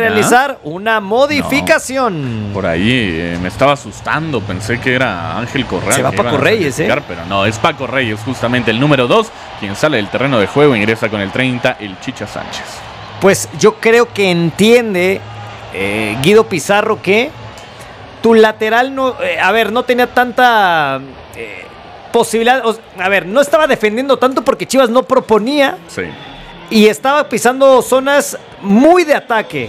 realizar una modificación. No, por ahí me estaba asustando, pensé que era Ángel Corral. Se va Paco Reyes, pero no, es Paco Reyes, justamente el número 2, quien sale del terreno de juego, ingresa con el 30, el Chicha Sánchez. Pues yo creo que entiende Guido Pizarro que tu lateral no tenía tanta posibilidad, no estaba defendiendo tanto porque Chivas no proponía. Sí. Y estaba pisando zonas muy de ataque.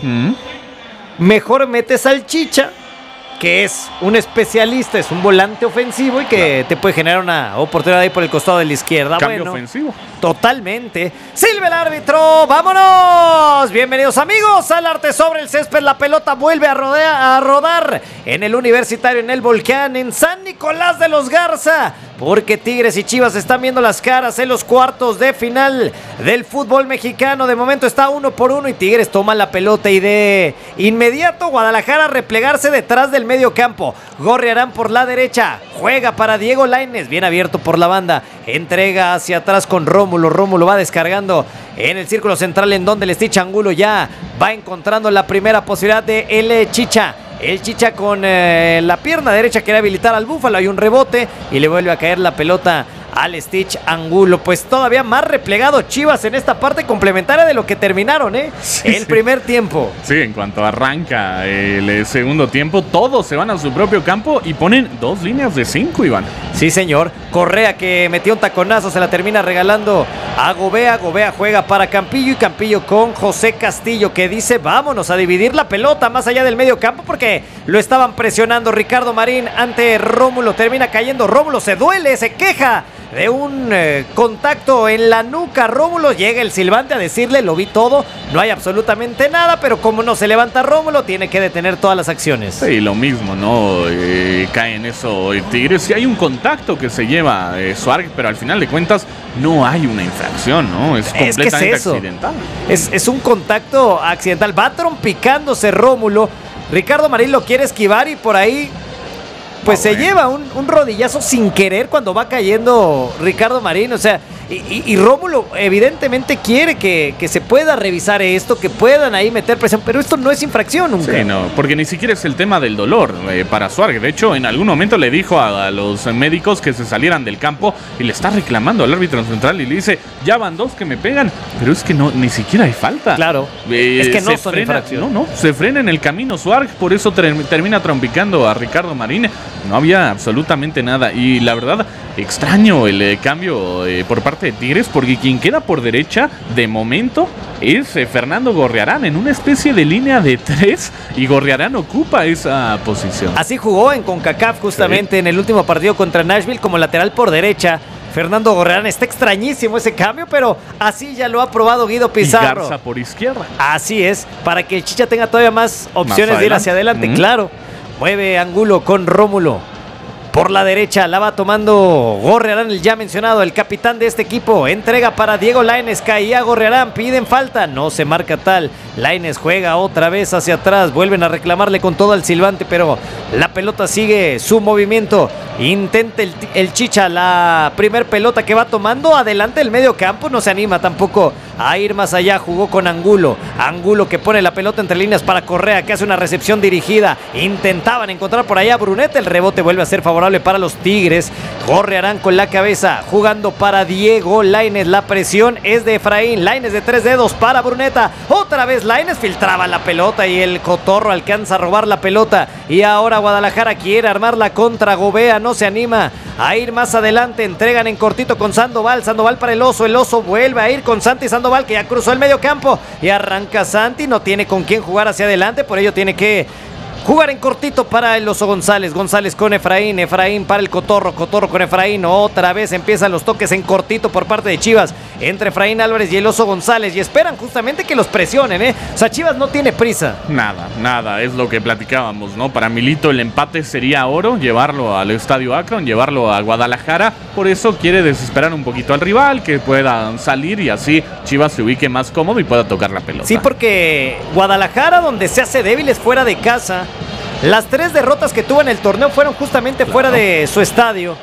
Mejor metes al Chicha, que es un especialista, es un volante ofensivo y que te puede generar una oportunidad ahí por el costado de la izquierda. Cambio ofensivo. Totalmente. Silva el árbitro, ¡vámonos! Bienvenidos amigos al arte sobre el césped. La pelota vuelve a rodar en el Universitario, en el Volcán, en San Nicolás de los Garza. Porque Tigres y Chivas están viendo las caras en los cuartos de final del fútbol mexicano. De momento está 1-1 y Tigres toma la pelota y de inmediato Guadalajara replegarse detrás del medio campo. Gorriarán por la derecha, juega para Diego Lainez, bien abierto por la banda, entrega hacia atrás con Rómulo. Rómulo va descargando en el círculo central en donde el Stitch Angulo ya va encontrando la primera posibilidad de el Chicha. El Chicha con la pierna derecha quiere habilitar al Búfalo, hay un rebote y le vuelve a caer la pelota al Stitch Angulo. Pues todavía más replegado Chivas en esta parte complementaria de lo que terminaron, el primer tiempo. Sí, en cuanto arranca el segundo tiempo, todos se van a su propio campo y ponen 2 líneas de 5, Iván. Sí, señor. Correa, que metió un taconazo, se la termina regalando a Gobea. Gobea juega para Campillo y Campillo con José Castillo, que dice vámonos a dividir la pelota más allá del medio campo porque lo estaban presionando. Ricardo Marín ante Rómulo, termina cayendo. Rómulo se duele, se queja de un contacto en la nuca. Rómulo, llega el silbante a decirle, lo vi todo, no hay absolutamente nada, pero como no se levanta Rómulo, tiene que detener todas las acciones. Sí, lo mismo, ¿no? Cae en eso Tigres. Sí hay un contacto que se lleva Suárez, pero al final de cuentas no hay una infracción, ¿no? Es completamente accidental. Es un contacto accidental. Va trompicándose Rómulo. Ricardo Marín lo quiere esquivar y por ahí pues se lleva un rodillazo sin querer cuando va cayendo Ricardo Marín. O sea, y Rómulo evidentemente quiere que se pueda revisar esto, que puedan ahí meter presión, pero esto no es infracción nunca. Sí, no, porque ni siquiera es el tema del dolor para Suárez. De hecho, en algún momento le dijo a los médicos que se salieran del campo y le está reclamando al árbitro central y le dice, ya van 2 que me pegan, pero es que no, ni siquiera hay falta. Claro, es que no son infracción. No, se frena en el camino Suárez, por eso termina trompicando a Ricardo Marín. No había absolutamente nada y la verdad extraño el cambio por parte de Tigres, porque quien queda por derecha de momento es Fernando Gorriarán en una especie de línea de 3 y Gorriarán ocupa esa posición. Así jugó en CONCACAF justamente en el último partido contra Nashville como lateral por derecha. Fernando Gorriarán, está extrañísimo ese cambio, pero así ya lo ha probado Guido Pizarro. Y Garza por izquierda. Así es, para que el Chicha tenga todavía más opciones de ir hacia adelante, claro. Mueve Angulo con Rómulo. Por la derecha la va tomando Gorriarán, el ya mencionado, el capitán de este equipo. Entrega para Diego Lainez, caía Gorriarán, piden falta, no se marca tal. Lainez juega otra vez hacia atrás, vuelven a reclamarle con todo al silbante, pero la pelota sigue su movimiento. Intenta el Chicha la primer pelota que va tomando, adelante el medio campo, no se anima tampoco a ir más allá, jugó con Angulo. Angulo que pone la pelota entre líneas para Correa, que hace una recepción dirigida. Intentaban encontrar por allá a Bruneta, el rebote vuelve a ser favorable para los Tigres. Gorriarán con la cabeza, jugando para Diego Lainez, la presión es de Efraín. Lainez de 3 dedos para Bruneta, otra vez Lainez filtraba la pelota y el Cotorro alcanza a robar la pelota. Y ahora Guadalajara quiere armar la contra. Gobea no se anima a ir más adelante, entregan en cortito con Sandoval. Sandoval para el Oso vuelve a ir con Santi Sandoval, que ya cruzó el medio campo y arranca Santi, no tiene con quién jugar hacia adelante, por ello tiene que jugar en cortito para el Oso González. González con Efraín. Efraín para el Cotorro. Cotorro con Efraín. Otra vez empiezan los toques en cortito por parte de Chivas. Entre Efraín Álvarez y el Oso González. Y esperan justamente que los presionen, O sea, Chivas no tiene prisa. Nada. Es lo que platicábamos, ¿no? Para Milito el empate sería oro. Llevarlo al Estadio Akron, llevarlo a Guadalajara. Por eso quiere desesperar un poquito al rival, que pueda salir y así Chivas se ubique más cómodo y pueda tocar la pelota. Sí, porque Guadalajara, donde se hace débil, es fuera de casa. Las 3 derrotas que tuvo en el torneo fueron justamente fuera de su estadio.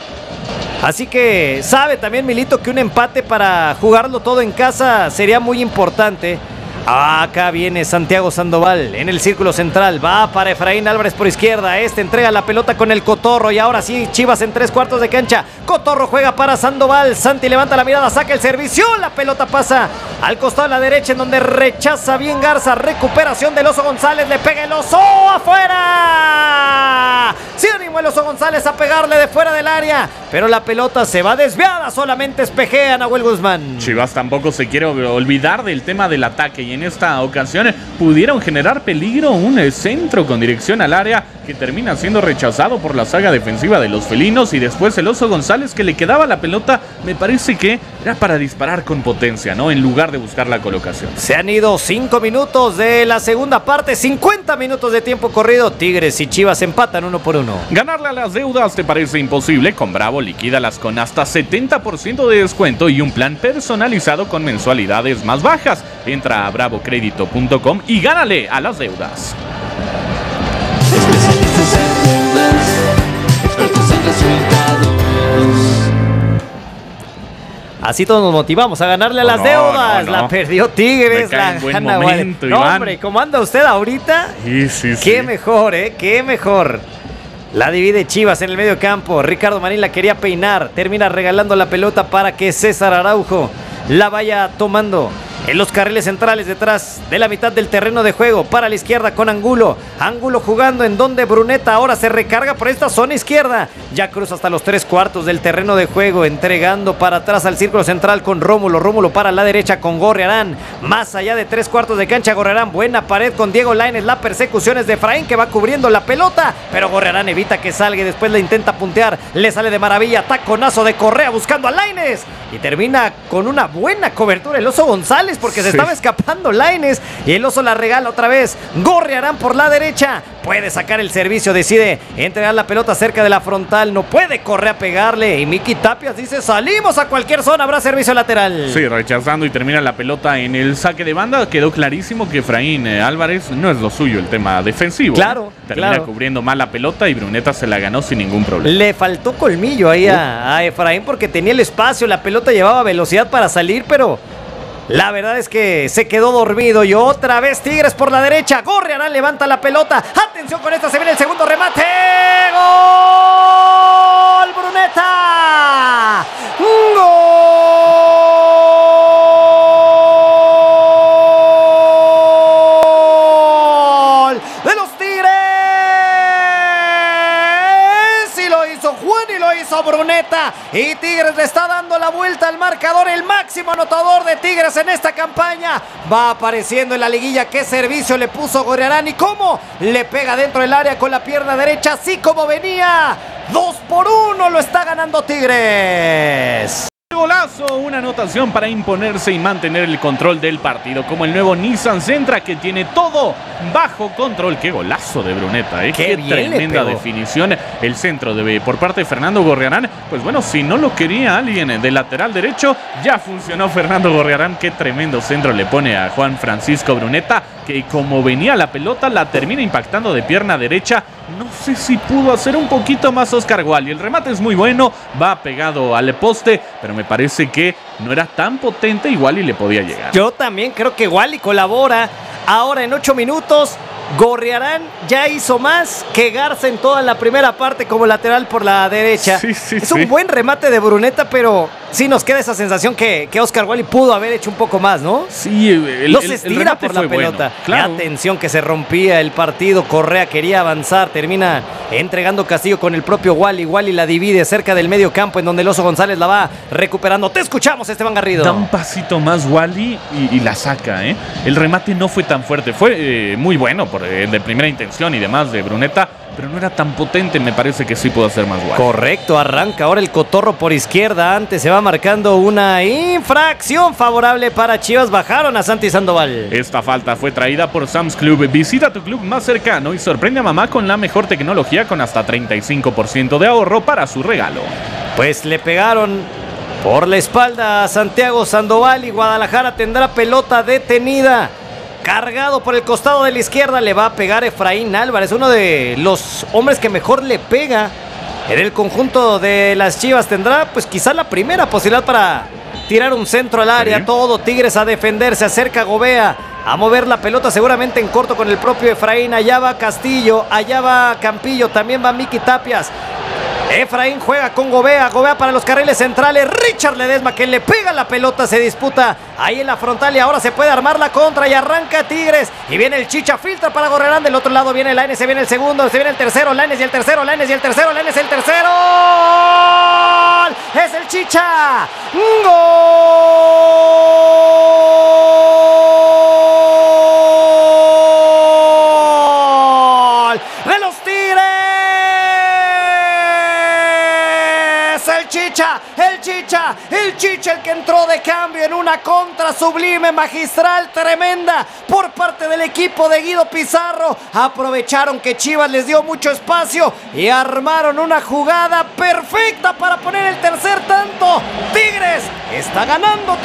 Así que sabe también Milito que un empate para jugarlo todo en casa sería muy importante. Acá viene Santiago Sandoval en el círculo central. Va para Efraín Álvarez por izquierda. Entrega la pelota con el Cotorro. Y ahora sí, Chivas en 3/4 de cancha. Cotorro juega para Sandoval. Santi levanta la mirada, saca el servicio. La pelota pasa al costado de la derecha, en donde rechaza bien Garza. Recuperación del Oso González. Le pega el Oso afuera. Se animó el Oso González a pegarle de fuera del área, pero la pelota se va desviada. Solamente espejea a Nahuel Guzmán. Chivas tampoco se quiere olvidar del tema del ataque, y en esta ocasión pudieron generar peligro. Un centro con dirección al área que termina siendo rechazado por la saga defensiva de los felinos, y después el Oso González, que le quedaba la pelota, me parece que era para disparar con potencia, ¿no? En lugar de buscar la colocación. Se han ido 5 minutos de la segunda parte, 50 minutos de tiempo corrido. Tigres y Chivas empatan 1-1. ¿Ganarle a las deudas te parece imposible? Con Bravo liquídalas con hasta 70% de descuento y un plan personalizado con mensualidades más bajas. Entra a bravocredito.com y gánale a las deudas. Especialistas en deudas, expertos en resultados. Así todos nos motivamos a ganarle a las deudas. La perdió Tigres, la gana momento, no, hombre, ¿cómo anda usted ahorita? Sí. Qué mejor, qué mejor. La divide Chivas en el medio campo. Ricardo Marín la quería peinar. Termina regalando la pelota para que César Araujo la vaya tomando en los carriles centrales, detrás de la mitad del terreno de juego. Para la izquierda con Angulo. Angulo jugando en donde Bruneta ahora se recarga por esta zona izquierda. Ya cruza hasta los 3/4 del terreno de juego, entregando para atrás al círculo central con Rómulo. Rómulo para la derecha con Gorriarán. Más allá de 3/4 de cancha, Gorriarán. Buena pared con Diego Lainez. La persecución es de Efraín, que va cubriendo la pelota, pero Gorriarán evita que salga y después le intenta puntear. Le sale de maravilla. Taconazo de Correa buscando a Lainez. Y termina con una buena cobertura el Oso González, porque se estaba escapando Lainez, y el Oso la regala otra vez. Gorriarán por la derecha. Puede sacar el servicio, decide entregar la pelota cerca de la frontal. No puede Correa pegarle. Y Miki Tapias dice: salimos a cualquier zona, habrá servicio lateral. Sí, rechazando, y termina la pelota en el saque de banda. Quedó clarísimo que Efraín Álvarez no es lo suyo el tema defensivo. Claro, termina cubriendo mal la pelota, y Bruneta se la ganó sin ningún problema. Le faltó colmillo ahí a Efraín, porque tenía el espacio, la pelota llevaba velocidad para salir, pero la verdad es que se quedó dormido. Y otra vez Tigres por la derecha. Gorriarán levanta la pelota. Atención con esta, se viene el segundo remate. ¡Gol! ¡Bruneta! ¡Gol! ¡De los Tigres! Y lo hizo Juan y lo hizo Bruneta. Y Tigres le está dando la vuelta al marcador. El máximo anotador de Tigres en esta campaña va apareciendo en la liguilla. Qué servicio le puso Gorriarán, y cómo le pega dentro del área con la pierna derecha, así como venía. 2-1 lo está ganando Tigres. Golazo, una anotación para imponerse y mantener el control del partido, como el nuevo Nissan Sentra, que tiene todo bajo control. Qué golazo de Bruneta, qué tremenda definición. El centro por parte de Fernando Gorriarán. Pues bueno, si no lo quería alguien de lateral derecho, ya funcionó Fernando Gorriarán. Qué tremendo centro le pone a Juan Francisco Bruneta, que como venía la pelota, la termina impactando de pierna derecha. No sé si pudo hacer un poquito más Oscar Wally. El remate es muy bueno, va pegado al poste, pero me parece que no era tan potente y Wally le podía llegar. Yo también creo que Wally colabora. Ahora en 8 minutos, Gorriarán ya hizo más que Garza en toda la primera parte como lateral por la derecha. Es un buen remate de Bruneta, pero sí nos queda esa sensación que Oscar Wally pudo haber hecho un poco más, ¿no? Sí, no se estira por la pelota. Bueno, claro. Atención, que se rompía el partido. Correa quería avanzar, termina entregando Castillo con el propio Wally. Wally la divide cerca del medio campo, en donde el Oso González la va recuperando. Te escuchamos, Esteban Garrido. Da un pasito más Wally y la saca, El remate no fue tan fuerte, fue muy bueno de primera intención y demás de Bruneta, pero no era tan potente. Me parece que sí pudo hacer más Wally. Correcto, arranca ahora el Cotorro por izquierda. Antes se va marcando una infracción favorable para Chivas. Bajaron a Santi Sandoval. Esta falta fue traída por Sam's Club. Visita tu club más cercano y sorprende a mamá con la mejor tecnología, con hasta 35% de ahorro para su regalo. Pues le pegaron por la espalda a Santiago Sandoval, y Guadalajara tendrá pelota detenida. Cargado por el costado de la izquierda, le va a pegar Efraín Álvarez, uno de los hombres que mejor le pega en el conjunto de las Chivas. Tendrá pues quizá la primera posibilidad para tirar un centro al área. Todo Tigres a defender. Se acerca Gobea. a mover la pelota seguramente en corto con el propio Efraín. Allá va Castillo, allá va Campillo, también va Miki Tapias. Efraín juega con Gobea para los carriles centrales. Richard Ledesma que le pega la pelota, se disputa ahí en la frontal y ahora se puede armar la contra y arranca Tigres. Y viene el Chicha, filtra para Gorrerán, del otro lado viene Lainez, se viene el segundo, se viene el tercero, Lainez y el tercero, Lainez y el tercero, Lainez el tercero. ¡Gol! ¡Es el Chicha! ¡Gol! ¡De los Tigres! El Chicha, el que entró de cambio en una contra sublime, magistral, tremenda por parte del equipo de Guido Pizarro. Aprovecharon que Chivas les dio mucho espacio y armaron una jugada perfecta para poner el tercer tanto. Tigres está ganando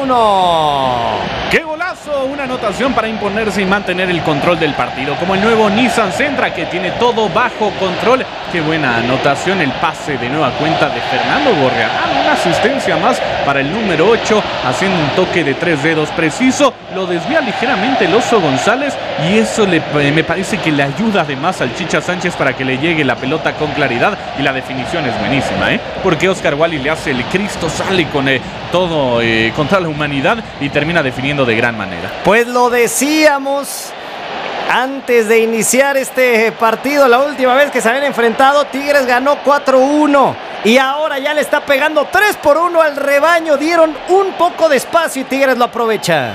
3-1. ¡Qué golazo! Una anotación para imponerse y mantener el control del partido, como el nuevo Nissan Sentra, que tiene todo bajo control. ¡Qué buena anotación! El pase de nueva cuenta de Fernando Gorrerán. Una asistencia más para el número 8, haciendo un toque de 3 dedos preciso. Lo desvía ligeramente el Oso González y eso me parece que le ayuda además al Chicha Sánchez para que le llegue la pelota con claridad. Y la definición es buenísima, porque Oscar Wally le hace el Cristo, sale con todo contra la humanidad y termina definiendo de gran manera. Pues lo decíamos antes de iniciar este partido, la última vez que se habían enfrentado, Tigres ganó 4-1 y ahora ya le está pegando 3-1 al rebaño. Dieron un poco de espacio y Tigres lo aprovecha.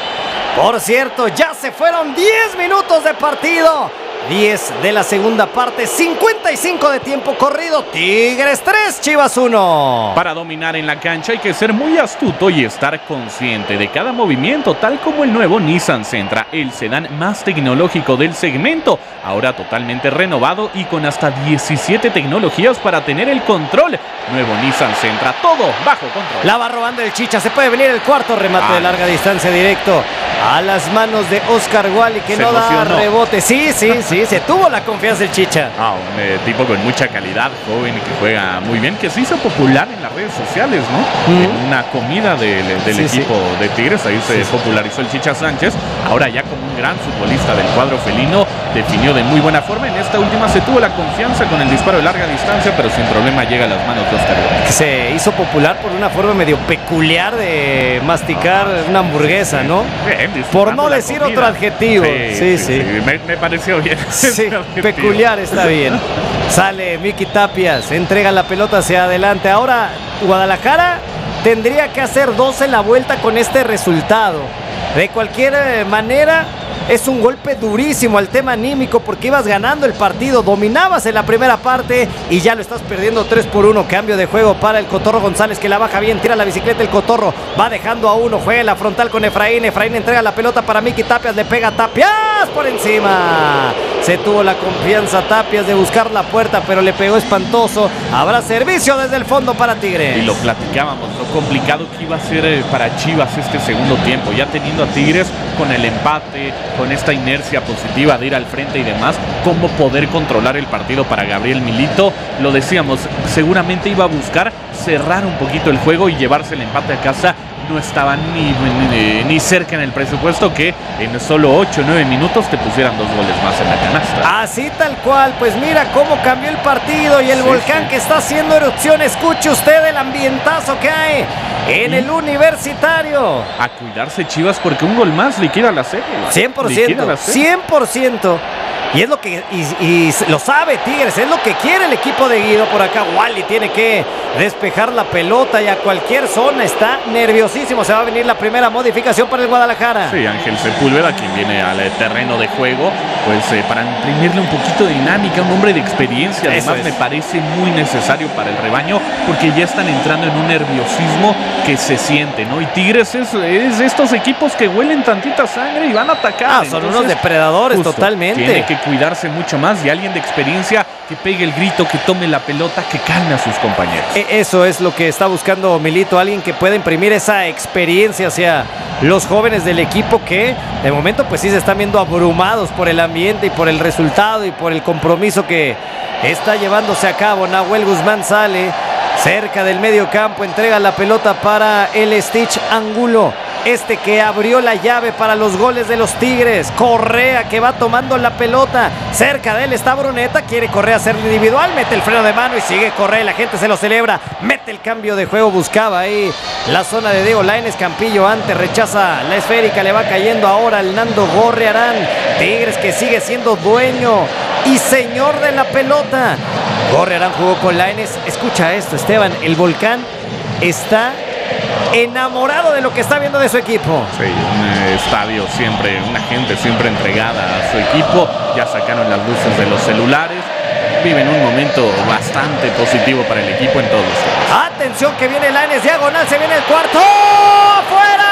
Por cierto, ya se fueron 10 minutos de partido. 10 de la segunda parte, 55 de tiempo corrido. Tigres 3, Chivas 1. Para dominar en la cancha hay que ser muy astuto y estar consciente de cada movimiento, tal como el nuevo Nissan Sentra, el sedán más tecnológico del segmento, ahora totalmente renovado y con hasta 17 tecnologías para tener el control. Nuevo Nissan Sentra, todo bajo control. La va robando el Chicha, se puede venir el cuarto remate de larga distancia directo a las manos de Oscar Wally, que no da rebote. Sí, se tuvo la confianza el Chicha. Un tipo con mucha calidad, joven, que juega muy bien, que se hizo popular en las redes sociales, ¿no? En una comida del equipo de Tigres, ahí se popularizó el Chicha Sánchez. Ahora ya como un gran futbolista del cuadro felino, definió de muy buena forma. En esta última se tuvo la confianza con el disparo de larga distancia, pero sin problema llega a las manos de Oscar Wally. Se hizo popular por una forma medio peculiar de masticar una hamburguesa, ¿no? Por no decir otro adjetivo. Sí. Me pareció bien. Sí, peculiar está bien. Sale Miki Tapias, entrega la pelota hacia adelante. Ahora Guadalajara tendría que hacer 2 en la vuelta con este resultado. De cualquier manera, es un golpe durísimo al tema anímico porque ibas ganando el partido, dominabas en la primera parte y ya lo estás perdiendo 3-1. Cambio de juego para el Cotorro González, que la baja bien, tira la bicicleta el Cotorro, va dejando a uno, juega en la frontal con Efraín entrega la pelota para Miki Tapias, le pega Tapias por encima. Se tuvo la confianza Tapias de buscar la puerta, pero le pegó espantoso. Habrá servicio desde el fondo para Tigres. Y lo platicábamos, lo complicado que iba a ser para Chivas este segundo tiempo, ya teniendo a Tigres con el empate, con esta inercia positiva de ir al frente y demás, cómo poder controlar el partido para Gabriel Milito. Lo decíamos, seguramente iba a buscar cerrar un poquito el juego y llevarse el empate a casa. No estaba ni cerca en el presupuesto que en solo 8 o 9 minutos te pusieran 2 goles más en la canasta. Así tal cual, pues mira cómo cambió el partido y el volcán que está haciendo erupción. Escuche usted el ambientazo que hay en el Universitario. A cuidarse Chivas porque un gol más liquida la serie. 100%, 100%. Y es lo que y lo sabe Tigres, es lo que quiere el equipo de Guido. Por acá Wally tiene que despejar la pelota y a cualquier zona está nerviosísimo. Se va a venir la primera modificación para el Guadalajara. Sí, Ángel Sepúlveda, quien viene al terreno de juego, pues para imprimirle un poquito de dinámica, un hombre de experiencia. Además me parece muy necesario para el rebaño porque ya están entrando en un nerviosismo que se siente, ¿no? Y Tigres es de estos equipos que huelen tantita sangre y van a atacar. Son unos depredadores totalmente. Tiene que cuidarse mucho más y alguien de experiencia que pegue el grito, que tome la pelota, que calme a sus compañeros. Eso es lo que está buscando Milito, alguien que pueda imprimir esa experiencia hacia los jóvenes del equipo que de momento pues sí se están viendo abrumados por el ambiente y por el resultado y por el compromiso que está llevándose a cabo. Nahuel Guzmán sale cerca del medio campo, entrega la pelota para el Stitch Angulo. Este que abrió la llave para los goles de los Tigres. Correa que va tomando la pelota. Cerca de él está Bruneta. Quiere Correa hacer individual. Mete el freno de mano y sigue Correa. La gente se lo celebra. Mete el cambio de juego. Buscaba ahí la zona de Diego Lainez. Campillo antes rechaza la esférica. Le va cayendo ahora el Nando Gorrearán. Tigres que sigue siendo dueño y señor de la pelota. Gorrearán jugó con Lainez. Escucha esto, Esteban. El Volcán está enamorado de lo que está viendo de su equipo. Sí, un estadio siempre, una gente siempre entregada a su equipo. Ya sacaron las luces de los celulares. Viven un momento bastante positivo para el equipo en todos los lados. Atención que viene Lainez, diagonal, se viene el cuarto. ¡Fuera!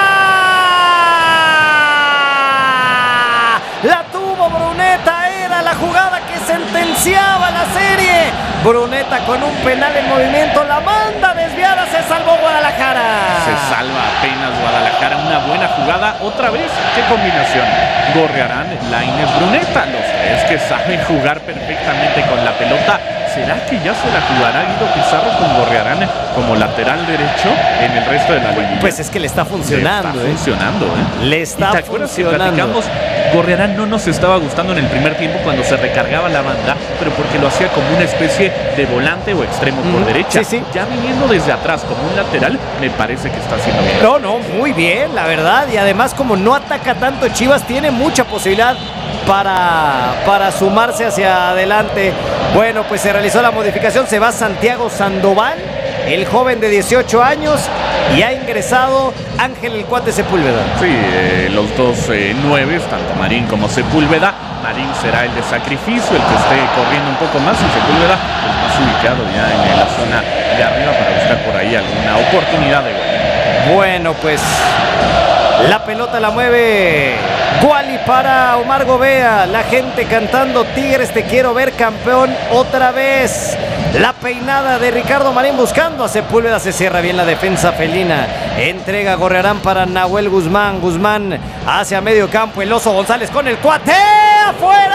La tuvo Bruneta, era la jugada que sentenciaba la serie. Bruneta con un penal en movimiento, la manda desviada, se salvó Guadalajara. Se salva apenas Guadalajara, una buena jugada, otra vez, qué combinación. Gorrearán, Lainez, Bruneta, los tres que saben jugar perfectamente con la pelota. ¿Será que ya se la jugará Guido Pizarro con Gorrearán como lateral derecho en el resto de la liguilla? Pues es que le está funcionando. Le está funcionando, ¿eh? Le está ¿Y te acuerdas funcionando? que platicamos? Gorrearán no nos estaba gustando en el primer tiempo cuando se recargaba la banda, pero porque lo hacía como una especie de volante o extremo por derecha. Sí, sí. Ya viniendo desde atrás como un lateral, me parece que está haciendo bien. No, muy bien, la verdad. Y además, como no ataca tanto Chivas, tiene mucha posibilidad para sumarse hacia adelante. Bueno, pues se realizó la modificación. Se va Santiago Sandoval, el joven de 18 años, y ha ingresado Ángel el Cuate Sepúlveda. Sí, los dos nueves, tanto Marín como Sepúlveda. Marín será el de sacrificio, el que esté corriendo un poco más, y Sepúlveda pues, más ubicado ya en la zona de arriba para buscar por ahí alguna oportunidad de gol. Bueno, pues la pelota la mueve Guali para Omar Gobea. La gente cantando Tigres, te quiero ver campeón otra vez. La peinada de Ricardo Marín buscando a Sepúlveda. Se cierra bien la defensa felina. Entrega Gorrearán para Nahuel Guzmán. Guzmán hacia medio campo. El Oso González con el Cuate. ¡Afuera!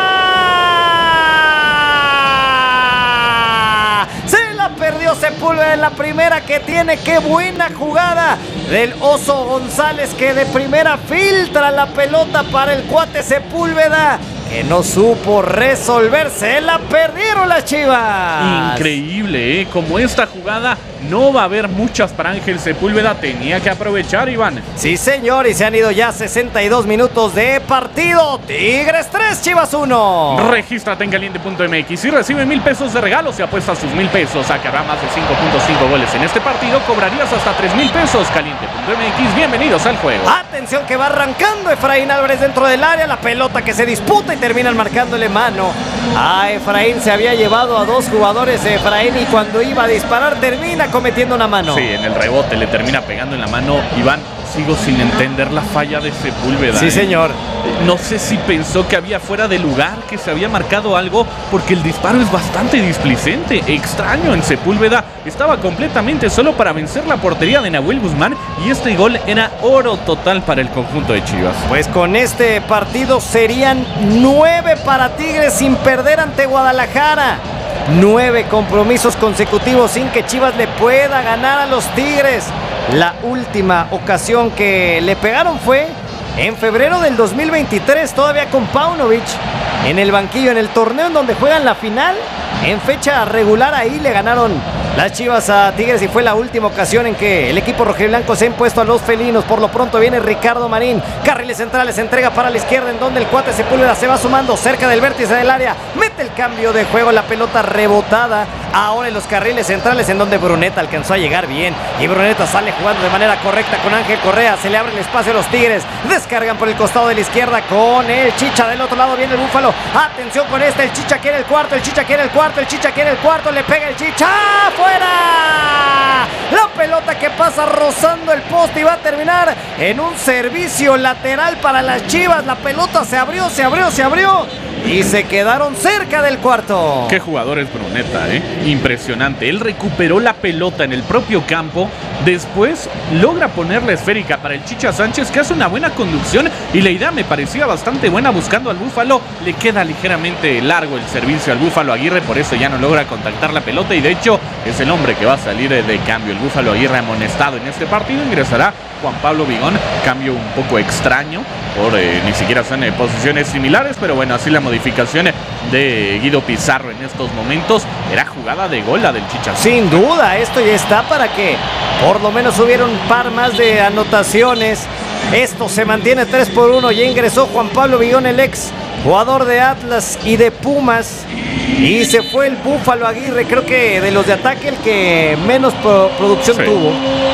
Se la perdió Sepúlveda en la primera que tiene. ¡Qué buena jugada del Oso González, que de primera filtra la pelota para el Cuate Sepúlveda, que no supo resolverse! La perdieron las Chivas. Increíble, ¿eh? Como esta jugada no va a haber muchas para Ángel Sepúlveda. Tenía que aprovechar, Iván. Sí, señor, y se han ido ya 62 minutos de partido. Tigres 3, Chivas 1. Regístrate en caliente.mx y recibe 1,000 pesos de regalo si apuestas tus 1,000 pesos. Sacará más de 5.5 goles en este partido. Cobrarías hasta 3,000 pesos. Caliente.mx, bienvenidos al juego. Atención que va arrancando Efraín Álvarez dentro del área. La pelota que se disputa y terminan marcándole mano a Efraín. Se había llevado a dos jugadores Efraín, y cuando iba a disparar termina cometiendo una mano. Sí, en el rebote le termina pegando en la mano. Iván, sigo sin entender la falla de Sepúlveda. Sí, señor. No sé si pensó que había fuera de lugar, que se había marcado algo, porque el disparo es bastante displicente. Extraño en Sepúlveda. Estaba completamente solo para vencer la portería de Nahuel Guzmán, y este gol era oro total para el conjunto de Chivas. Pues con este partido serían 9 para Tigres sin perder ante Guadalajara. 9 compromisos consecutivos sin que Chivas le pueda ganar a los Tigres. La última ocasión que le pegaron fue en febrero del 2023, todavía con Paunovic en el banquillo, en el torneo en donde juegan la final. En fecha regular ahí le ganaron las Chivas a Tigres, y fue la última ocasión en que el equipo rojiblanco se ha impuesto a los felinos. Por lo pronto viene Ricardo Marín, carriles centrales, entrega para la izquierda, en donde el Cuate Sepúlveda se va sumando cerca del vértice del área, mete el cambio de juego, la pelota rebotada ahora en los carriles centrales, en donde Bruneta alcanzó a llegar bien, y Bruneta sale jugando de manera correcta con Ángel Correa. Se le abre el espacio a los Tigres, descargan por el costado de la izquierda con el Chicha. Del otro lado viene el Búfalo, atención con este, el Chicha quiere el cuarto, el Chicha quiere el cuarto, el Chicha quiere el cuarto, le pega el Chicha, ¡fuera! La pelota que pasa rozando el poste y va a terminar en un servicio lateral para las Chivas. La pelota se abrió y se quedaron cerca del cuarto. Qué jugador es Bruneta, impresionante. Él recuperó la pelota en el propio campo, después logra poner la esférica para el Chicha Sánchez, que hace una buena conducción y la idea me parecía bastante buena buscando al Búfalo. Le queda ligeramente largo el servicio al Búfalo Aguirre, por eso ya no logra contactar la pelota y de hecho es el hombre que va a salir de cambio. El Búfalo Aguirre amonestado en este partido, ingresará Juan Pablo Vigón, cambio un poco extraño, ni siquiera son posiciones similares, pero bueno, así la modificación de Guido Pizarro en estos momentos. Era jugada de gol la del Chicha. Sin duda, esto ya está para que por lo menos hubiera un par más de anotaciones. Esto se mantiene 3-1, ya ingresó Juan Pablo Vigón, el ex jugador de Atlas y de Pumas, y se fue el Búfalo Aguirre, creo que de los de ataque el que menos producción tuvo.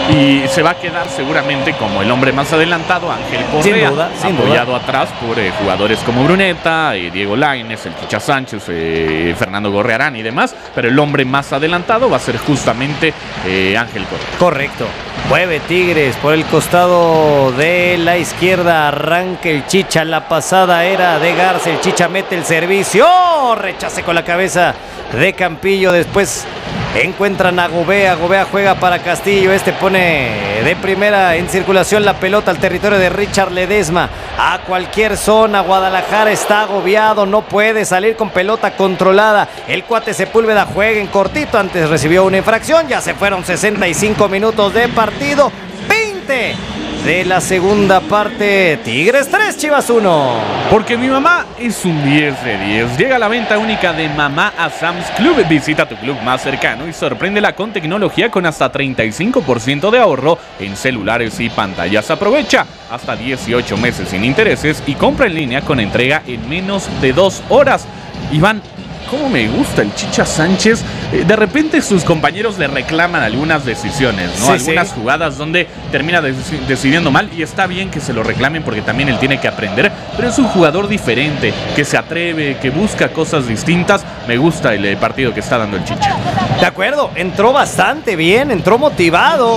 Y se va a quedar seguramente como el hombre más adelantado, Ángel Correa, apoyado atrás por jugadores como Bruneta, Diego Lainez, el Chicha Sánchez, Fernando Gorrearán y demás, pero el hombre más adelantado va a ser justamente Ángel Correa. Correcto. Mueve Tigres por el costado de la izquierda, arranca el Chicha, la pasada era de Garza, el Chicha mete el servicio, rechace con la cabeza de Campillo, después encuentran a Gobea, Gobea juega para Castillo, este pone de primera en circulación la pelota al territorio de Richard Ledesma, a cualquier zona. Guadalajara está agobiado, no puede salir con pelota controlada, el cuate Sepúlveda juega en cortito, antes recibió una infracción, ya se fueron 65 minutos de partido, 20 de la segunda parte. Tigres 3, Chivas 1. Porque mi mamá es un 10 de 10. Llega a la venta única de mamá a Sam's Club. Visita tu club más cercano y sorpréndela con tecnología con hasta 35% de ahorro en celulares y pantallas. Aprovecha hasta 18 meses sin intereses y compra en línea con entrega en menos de 2 horas. Iván, cómo me gusta el Chicha Sánchez. De repente sus compañeros le reclaman algunas decisiones, ¿no? Sí, algunas jugadas donde termina decidiendo mal, y está bien que se lo reclamen porque también él tiene que aprender, pero es un jugador diferente, que se atreve, que busca cosas distintas. Me gusta el partido que está dando el Chicha. De acuerdo, entró bastante bien, entró motivado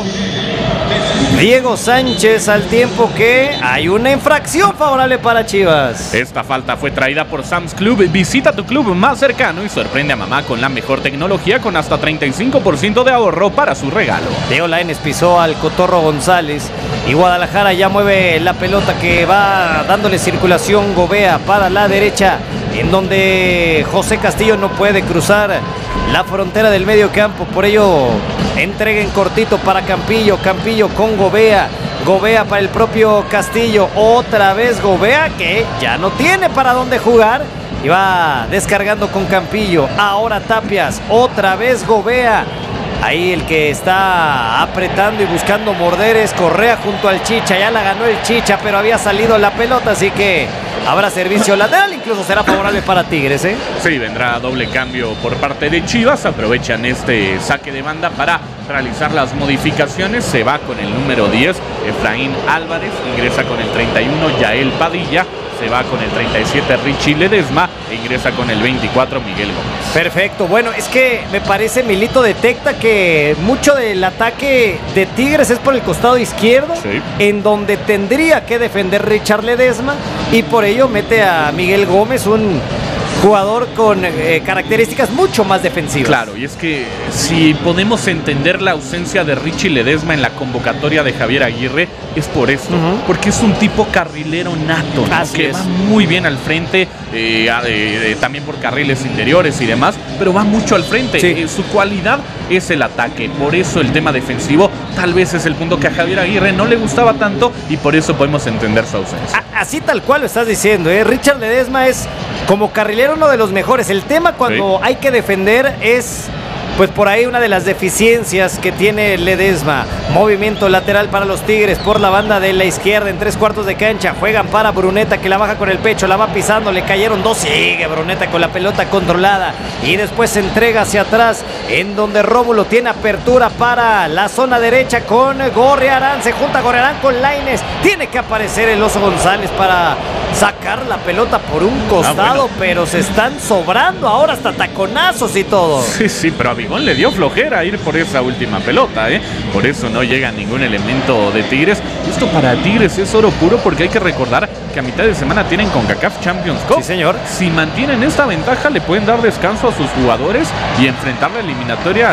Diego Sánchez, al tiempo que hay una infracción favorable para Chivas. Esta falta fue traída por Sam's Club. Visita tu club más cercano y sorprende a mamá con la mejor tecnología con hasta 35% de ahorro para su regalo. Diego Lainez pisó al Cotorro González y Guadalajara ya mueve la pelota que va dándole circulación. Gobea para la derecha, en donde José Castillo no puede cruzar la frontera del medio campo, por ello entrega en cortito para Campillo, Campillo con Gobea, Gobea para el propio Castillo, otra vez Gobea que ya no tiene para dónde jugar y va descargando con Campillo, ahora Tapias, otra vez Gobea. Ahí el que está apretando y buscando morder es Correa junto al Chicha. Ya la ganó el Chicha, pero había salido la pelota, así que habrá servicio lateral, incluso será favorable para Tigres, ¿eh? Sí, vendrá doble cambio por parte de Chivas. Aprovechan este saque de banda para realizar las modificaciones. Se va con el número 10, Efraín Álvarez. Ingresa con el 31, Yael Padilla. Se va con el 37, Richie Ledesma. E ingresa con el 24, Miguel Gómez. Perfecto. Bueno, es que me parece, Milito detecta que mucho del ataque de Tigres es por el costado izquierdo, sí, en donde tendría que defender Richard Ledesma, y por ello mete a Miguel Gómez, un jugador con características mucho más defensivas. Claro, y es que si podemos entender la ausencia de Richie Ledesma en la convocatoria de Javier Aguirre, es por esto, porque es un tipo carrilero nato, ¿no? Que va muy bien al frente, también por carriles interiores y demás, pero va mucho al frente. Sí. Su cualidad es el ataque, por eso el tema defensivo tal vez es el punto que a Javier Aguirre no le gustaba tanto, y por eso podemos entender su ausencia. Así tal cual lo estás diciendo, ¿eh? Richard Ledesma es como carrilero uno de los mejores. El tema cuando hay que defender es, pues por ahí, una de las deficiencias que tiene Ledesma. Movimiento lateral para los Tigres por la banda de la izquierda en 3/4 de cancha. Juegan para Bruneta, que la baja con el pecho, la va pisando, le cayeron dos. Sigue Bruneta con la pelota controlada y después se entrega hacia atrás, en donde Rómulo tiene apertura para la zona derecha con Gorrearán. Se junta Gorrearán con Lainez. Tiene que aparecer el Oso González para sacar la pelota por un costado, pero se están sobrando ahora hasta taconazos y todo. Sí, pero a Bigón le dio flojera ir por esa última pelota, ¿eh? Por eso no llega ningún elemento de Tigres. Esto para Tigres es oro puro porque hay que recordar que a mitad de semana tienen CONCACAF Champions Cup. Sí, señor. Si mantienen esta ventaja, le pueden dar descanso a sus jugadores y enfrentar la eliminatoria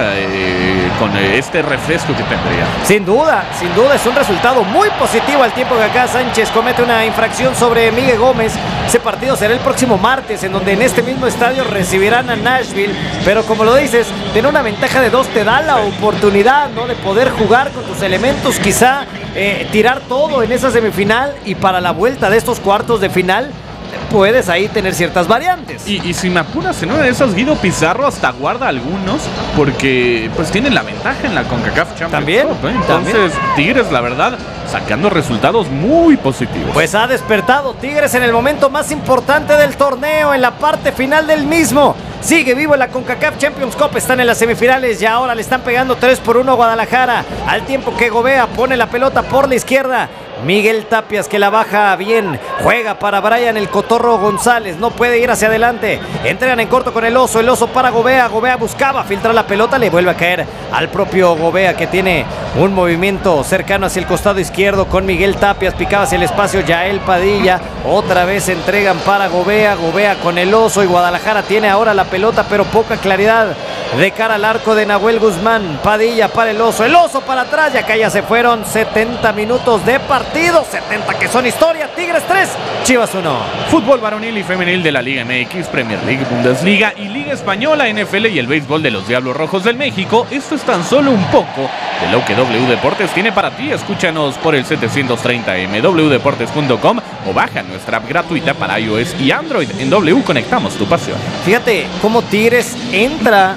con este refresco que tendría. Sin duda, es un resultado muy positivo al tiempo que acá Sánchez comete una infracción sobre Miguel Gómez. Ese partido será el próximo martes, en donde en este mismo estadio recibirán a Nashville. Pero como lo dices, tener una ventaja de 2 te da la oportunidad, ¿no?, de poder jugar con tus elementos, quizá tirar todo en esa semifinal, y para la vuelta de estos cuartos de final puedes ahí tener ciertas variantes. Y si me apuras, en una de esas Guido Pizarro hasta guarda algunos porque pues tienen la ventaja en la CONCACAF Champions Cup, ¿eh? Entonces Tigres, la verdad, sacando resultados muy positivos. Pues ha despertado Tigres en el momento más importante del torneo, en la parte final del mismo. Sigue vivo en la CONCACAF Champions Cup, están en las semifinales y ahora le están pegando 3-1 a Guadalajara, al tiempo que Gobea pone la pelota por la izquierda. Miguel Tapias, que la baja bien, juega para Brian el Cotorro González, no puede ir hacia adelante, entregan en corto con el oso para Gobea buscaba filtrar la pelota, le vuelve a caer al propio Gobea, que tiene un movimiento cercano hacia el costado izquierdo con Miguel Tapias, picaba hacia el espacio Yael Padilla, otra vez entregan para Gobea con el oso, y Guadalajara tiene ahora la pelota pero poca claridad de cara al arco de Nahuel Guzmán. Padilla para el oso para atrás, y acá ya se fueron 70 minutos de partido, 70 que son historia. Tigres 3, Chivas 1. Fútbol varonil y femenil de la Liga MX, Premier League, Bundesliga y Liga Española, NFL y el béisbol de los Diablos Rojos del México. Esto es tan solo un poco de lo que W Deportes tiene para ti. Escúchanos por el 730M, wdeportes.com, o baja nuestra app gratuita para iOS y Android. En W conectamos tu pasión. Fíjate cómo Tigres entra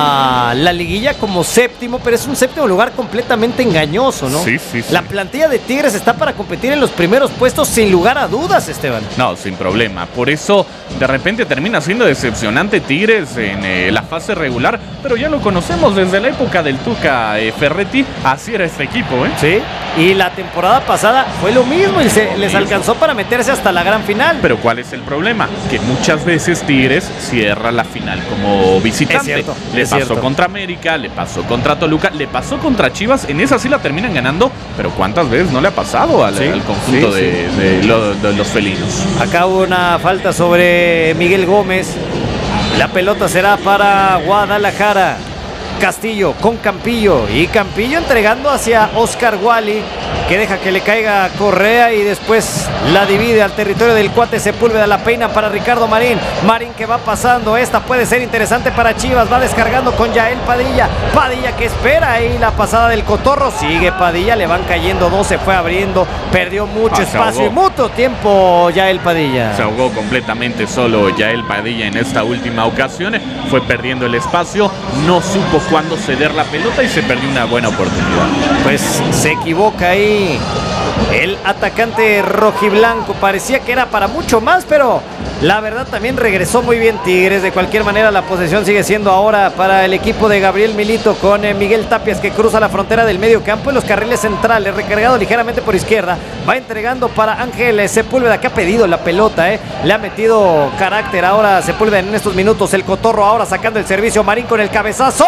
a la liguilla como séptimo, pero es un séptimo lugar completamente engañoso, ¿no? Sí. La plantilla de Tigres está para competir en los primeros puestos sin lugar a dudas, Esteban. No, sin problema. Por eso, de repente termina siendo decepcionante Tigres en la fase regular, pero ya lo conocemos desde la época del Tuca Ferretti. Así era este equipo, ¿eh? Sí, y la temporada pasada fue lo mismo y les alcanzó para meterse hasta la gran final. Pero ¿cuál es el problema? Que muchas veces Tigres cierra la final como visitante. Es cierto. Le pasó contra América, le pasó contra Toluca, le pasó contra Chivas. En esa sí la terminan ganando, pero ¿cuántas veces no le ha pasado al conjunto de los felinos? Acá hubo una falta sobre Miguel Gómez. La pelota será para Guadalajara. Castillo con Campillo, y Campillo entregando hacia Oscar Wally, que deja que le caiga Correa y después la divide al territorio del cuate Sepúlveda. La peina para Ricardo Marín que va pasando, esta puede ser interesante para Chivas, va descargando con Yael Padilla que espera ahí la pasada del Cotorro, sigue Padilla, le van cayendo dos, se fue abriendo, perdió mucho espacio y mucho tiempo Yael Padilla. Se ahogó completamente solo Yael Padilla en esta última ocasión, fue perdiendo el espacio, no supo cuándo ceder la pelota y se perdió una buena oportunidad. Pues se equivoca ahí el atacante rojiblanco, parecía que era para mucho más, pero la verdad también regresó muy bien Tigres. De cualquier manera la posesión sigue siendo ahora para el equipo de Gabriel Milito, con Miguel Tapias, que cruza la frontera del medio campo en los carriles centrales, recargado ligeramente por izquierda, va entregando para Ángel Sepúlveda, que ha pedido la pelota, le ha metido carácter ahora Sepúlveda en estos minutos. El Cotorro ahora sacando el servicio, Marín con el cabezazo,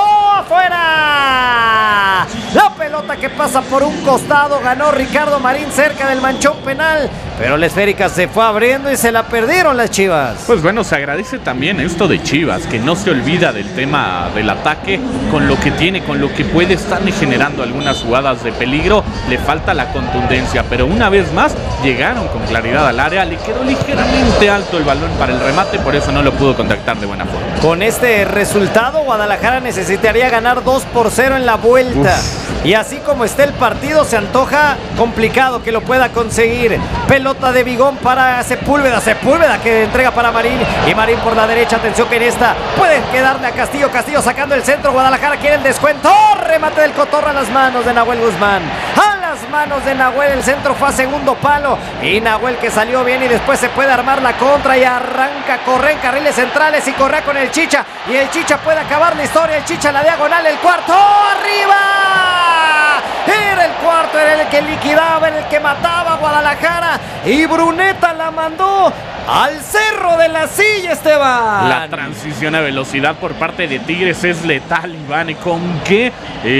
¡afuera! La pelota que pasa por un costado, ganó Ricardo Marín cerca del manchón penal, pero la esférica se fue abriendo y se la perdieron las Chivas. Pues bueno, se agradece también esto de Chivas, que no se olvida del tema del ataque, con lo que tiene, con lo que puede estar generando algunas jugadas de peligro. Le falta la contundencia, pero una vez más llegaron con claridad al área, le quedó ligeramente alto el balón para el remate, por eso no lo pudo contactar de buena forma. Con este resultado, Guadalajara necesitaría ganar 2-0 en la vuelta. Y así como está el partido, se antoja complicado que lo pueda conseguir. Pelota de Bigón para Sepúlveda que entrega para Marín, y Marín por la derecha, atención que en esta puede quedarle a Castillo sacando el centro, Guadalajara quiere el descuento, remate del Cotorro a las manos de Nahuel Guzmán, a las manos de Nahuel, el centro fue a segundo palo, y Nahuel que salió bien, y después se puede armar la contra y arranca Correa en carriles centrales, y Correa con el Chicha, y el Chicha puede acabar la historia, el Chicha en la diagonal, el cuarto, ¡arriba! Era el cuarto, era el que liquidaba, era el que mataba a Guadalajara. Y Bruneta la mandó al Cerro de la Silla, Esteban. La transición a velocidad por parte de Tigres es letal, Iván. ¿Con qué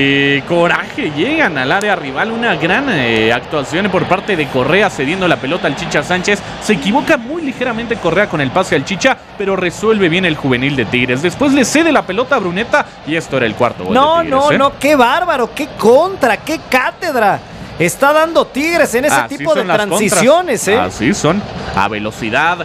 coraje llegan al área rival? Una gran actuación por parte de Correa, cediendo la pelota al Chicha Sánchez. Se equivoca muy ligeramente Correa con el pase al Chicha, pero resuelve bien el juvenil de Tigres. Después le cede la pelota a Bruneta y esto era el cuarto gol de Tigres. No, qué bárbaro, qué contra, qué cátedra está dando Tigres en ese tipo de transiciones. Así son, a velocidad,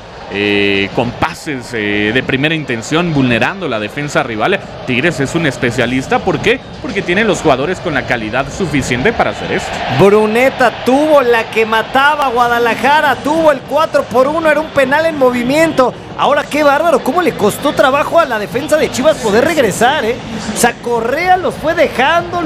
con pases de primera intención, vulnerando la defensa rival. Tigres es un especialista. ¿Por qué? Porque tiene los jugadores con la calidad suficiente para hacer esto. Bruneta tuvo la que mataba a Guadalajara, tuvo el 4-1, era un penal en movimiento. Ahora qué bárbaro, cómo le costó trabajo a la defensa de Chivas poder regresar, O sea, Correa los fue dejando.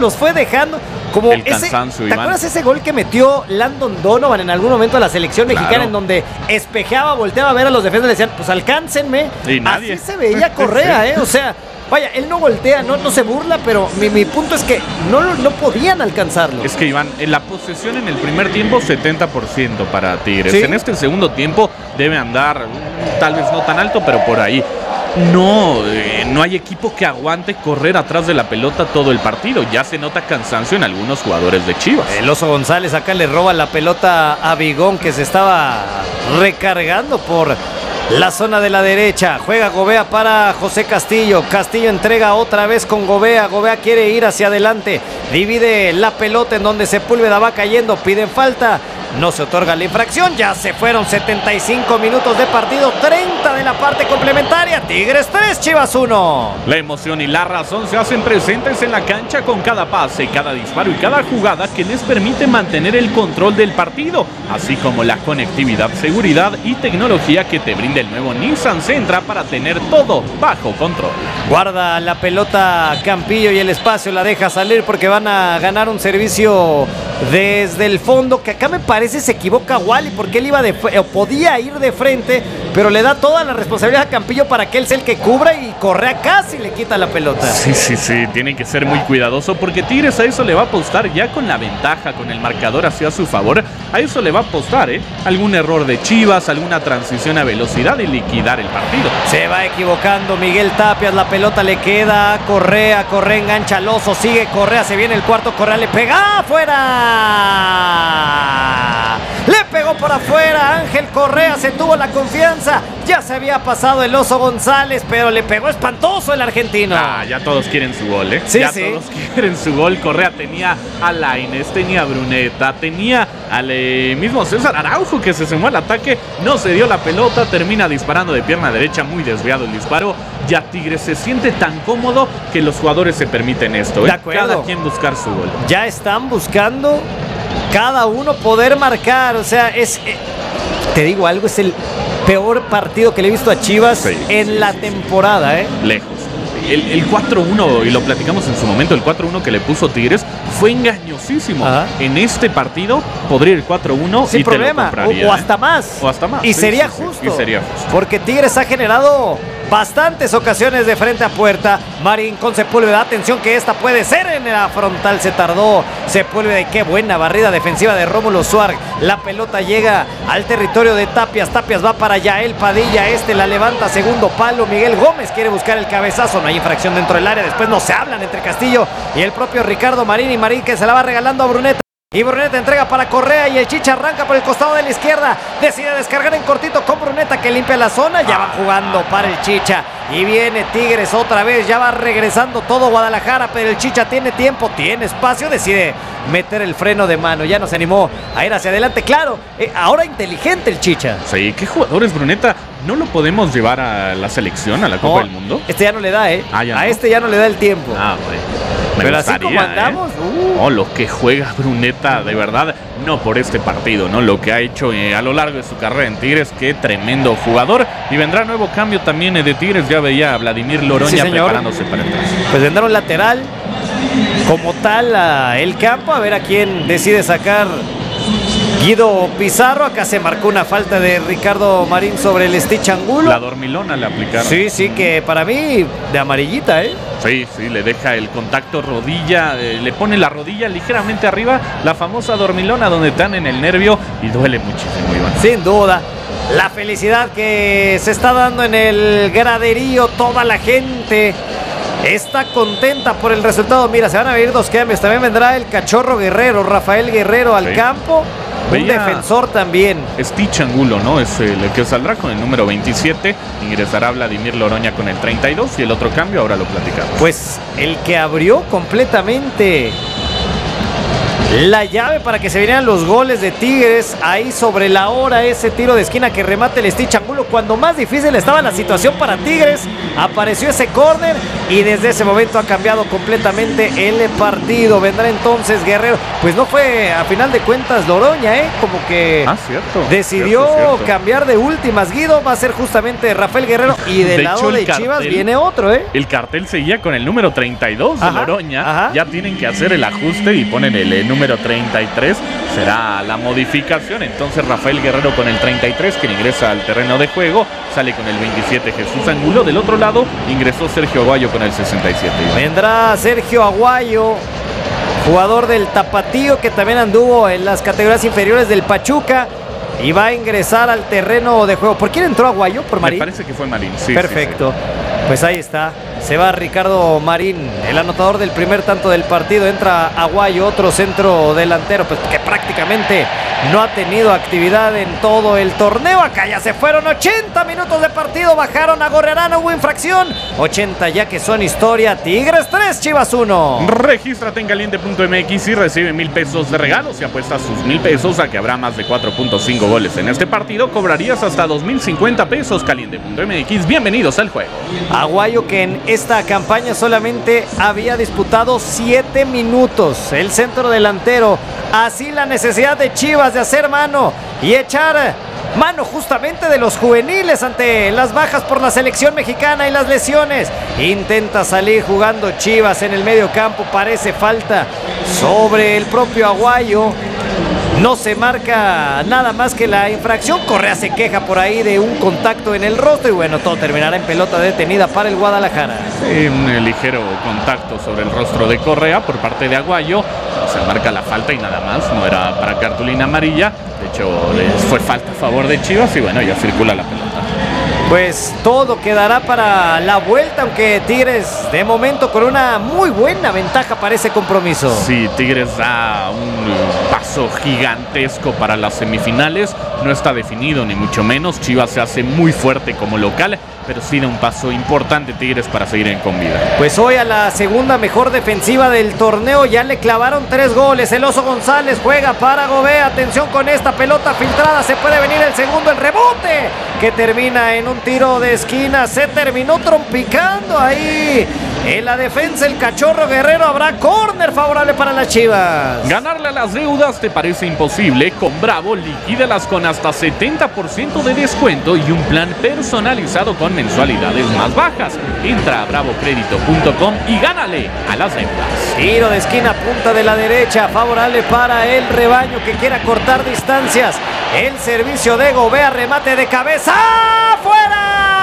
Como el cansancio, ¿te acuerdas ese gol que metió Landon Donovan en algún momento a la selección mexicana, en donde espejeaba, volteaba a ver a los defensas y le decían, pues alcáncenme? Y nadie. Así se veía Correa, O sea, vaya, él no voltea, no se burla, pero mi punto es que no podían alcanzarlo. Es que, Iván, en la posesión en el primer tiempo, 70% para Tigres. ¿Sí? En este segundo tiempo debe andar, tal vez no tan alto, pero por ahí. No hay equipo que aguante correr atrás de la pelota todo el partido. Ya se nota cansancio en algunos jugadores de Chivas. El Oso González acá le roba la pelota a Bigón, que se estaba recargando por la zona de la derecha. Juega Gobea para José Castillo. Castillo entrega otra vez con Gobea. Gobea quiere ir hacia adelante. Divide la pelota en donde Sepúlveda va cayendo. Piden falta. No se otorga la infracción. Ya se fueron 75 minutos de partido. 30 de la parte complementaria. Tigres 3, Chivas 1. La emoción y la razón se hacen presentes en la cancha con cada pase, cada disparo y cada jugada que les permite mantener el control del partido, así como la conectividad, seguridad y tecnología que te brinda el nuevo Nissan Sentra para tener todo bajo control. Guarda la pelota Campillo y el espacio la deja salir porque van a ganar un servicio desde el fondo, que acá me parece se equivoca Wally, porque él podía ir de frente, pero le da toda la responsabilidad a Campillo para que él sea el que cubra, y Correa casi le quita la pelota. Sí, tiene que ser muy cuidadoso porque Tigres a eso le va a apostar, ya con la ventaja, con el marcador hacia su favor. A eso le va a apostar, algún error de Chivas, alguna transición a velocidad y liquidar el partido. Se va equivocando Miguel Tapias, la pelota le queda a Correa. Correa engancha al Oso, sigue Correa, se viene el cuarto, Correa le pega afuera. Le pegó por afuera, Ángel Correa se tuvo la confianza. Ya se había pasado el Oso González, pero le pegó espantoso el argentino. Ya todos quieren su gol, Sí, ya todos quieren su gol. Correa tenía a Lainez, tenía a Bruneta, tenía al mismo César Araujo, que se sumó al ataque. No se dio la pelota, termina disparando de pierna derecha, muy desviado el disparo. Ya Tigres se siente tan cómodo que los jugadores se permiten esto, De acuerdo. Cada quien buscar su gol. Ya están buscando cada uno poder marcar. O sea, te digo algo, es el peor partido que le he visto a Chivas en la temporada, Lejos. El 4-1, y lo platicamos en su momento, el 4-1 que le puso Tigres fue engañosísimo. En este partido podría ir 4-1 sin y problema, te lo compraría, o hasta más. O hasta más. Y sería justo. Y sería justo. Porque Tigres ha generado bastantes ocasiones de frente a puerta. Marín con Sepúlveda, atención que esta puede ser en la frontal, se tardó Sepúlveda, y qué buena barrida defensiva de Rómulo Suárez. La pelota llega al territorio de Tapias, Tapias va para Yael Padilla, la levanta, segundo palo, Miguel Gómez quiere buscar el cabezazo, no hay infracción dentro del área, después no se hablan entre Castillo y el propio Ricardo Marín, y Marín que se la va regalando a Bruneta. Y Bruneta entrega para Correa y el Chicha arranca por el costado de la izquierda. Decide descargar en cortito con Bruneta que limpia la zona. Ya van jugando para el Chicha. Y viene Tigres otra vez. Ya va regresando todo Guadalajara. Pero el Chicha tiene tiempo, tiene espacio. Decide meter el freno de mano. Ya no se animó a ir hacia adelante. Claro, ahora inteligente el Chicha. Sí, ¿qué jugadores, Bruneta? ¿No lo podemos llevar a la selección, a la Copa del Mundo? Este ya no le da, ya no. A este ya no le da el tiempo. Pero así como andamos, lo que juega Bruneta, de verdad, no por este partido, ¿no? Lo que ha hecho a lo largo de su carrera en Tigres, qué tremendo jugador. Y vendrá nuevo cambio también de Tigres. Ya veía a Vladimir Loroña preparándose para atrás. Pues vendrá un lateral como tal a el campo, a ver a quién decide sacar Guido Pizarro. Acá se marcó una falta de Ricardo Marín sobre el Stitch Angulo. La dormilona le aplicaron. Sí, que para mí de amarillita, ¿eh? Sí, le deja el contacto rodilla, le pone la rodilla ligeramente arriba, la famosa dormilona donde están en el nervio y duele muchísimo, Iván. Sin duda. La felicidad que se está dando en el graderío, toda la gente está contenta por el resultado. Mira, se van a venir 2 cambios. También vendrá el Cachorro Guerrero, Rafael Guerrero al campo. Un defensor también. Stitch Angulo, ¿no? Es el que saldrá con el número 27. Ingresará Vladimir Loroña con el 32. Y el otro cambio, ahora lo platicamos. Pues el que abrió completamente la llave para que se vinieran los goles de Tigres. Ahí sobre la hora, ese tiro de esquina que remate el Stitch Angulo. Cuando más difícil estaba la situación para Tigres, apareció ese córner y desde ese momento ha cambiado completamente el partido. Vendrá entonces Guerrero. Pues no fue a final de cuentas Loroña, como que decidió cambiar de últimas. Guido va a ser justamente Rafael Guerrero y del lado de Chivas viene otro. El cartel seguía con el número 32 de Loroña. Ya tienen que hacer el ajuste y ponen el número 33. Será la modificación. Entonces Rafael Guerrero con el 33 que ingresa al terreno de juego. Sale con el 27 Jesús Angulo. Del otro lado ingresó Sergio Aguayo con el 67. Vendrá Sergio Aguayo, jugador del Tapatío que también anduvo en las categorías inferiores del Pachuca y va a ingresar al terreno de juego. ¿Por quién entró Aguayo? ¿Por Marín? Me parece que fue Marín, sí. Perfecto. Pues ahí está. Se va Ricardo Marín, el anotador del primer tanto del partido. Entra Aguayo, otro centro delantero, pues que prácticamente no ha tenido actividad en todo el torneo. Acá ya se fueron 80 minutos de partido. Bajaron a Gorrearán, hubo infracción. 80 ya que son historia. Tigres 3, Chivas 1. Regístrate en caliente.mx y recibe 1,000 pesos de regalo. Si apuestas sus 1,000 pesos a que habrá más de 4.5 goles en este partido, cobrarías hasta 2,050 pesos. Caliente.mx, bienvenidos al juego. Aguayo, que en esta campaña solamente había disputado 7 minutos. El centro delantero. Así la necesidad de Chivas de hacer mano y echar mano justamente de los juveniles ante las bajas por la selección mexicana y las lesiones. Intenta salir jugando Chivas en el medio campo. Parece falta sobre el propio Aguayo. No se marca nada más que la infracción. Correa se queja por ahí de un contacto en el rostro y bueno, todo terminará en pelota detenida para el Guadalajara. Sí, un ligero contacto sobre el rostro de Correa por parte de Aguayo. Se marca la falta y nada más. No era para cartulina amarilla. De hecho, fue falta a favor de Chivas y bueno, ya circula la pelota. Pues todo quedará para la vuelta, aunque Tigres de momento con una muy buena ventaja para ese compromiso. Sí, Tigres da un paso gigantesco para las semifinales. No está definido ni mucho menos. Chivas se hace muy fuerte como local, pero sí da un paso importante Tigres para seguir con vida. Pues hoy a la segunda mejor defensiva del torneo ya le clavaron 3 goles. El Oso González juega para Gobea. Atención con esta pelota filtrada. Se puede venir el segundo, el rebote que termina en un tiro de esquina. Se terminó trompicando ahí en la defensa el Cachorro Guerrero. Habrá córner favorable para las Chivas. Ganarle a las deudas te parece imposible. Con Bravo, liquídelas con hasta 70% de descuento y un plan personalizado con mensualidades más bajas. Entra a bravocredito.com y gánale a las deudas. Tiro de esquina, punta de la derecha, favorable para el rebaño que quiera cortar distancias. El servicio de Gobea, remate de cabeza. ¡Fuera!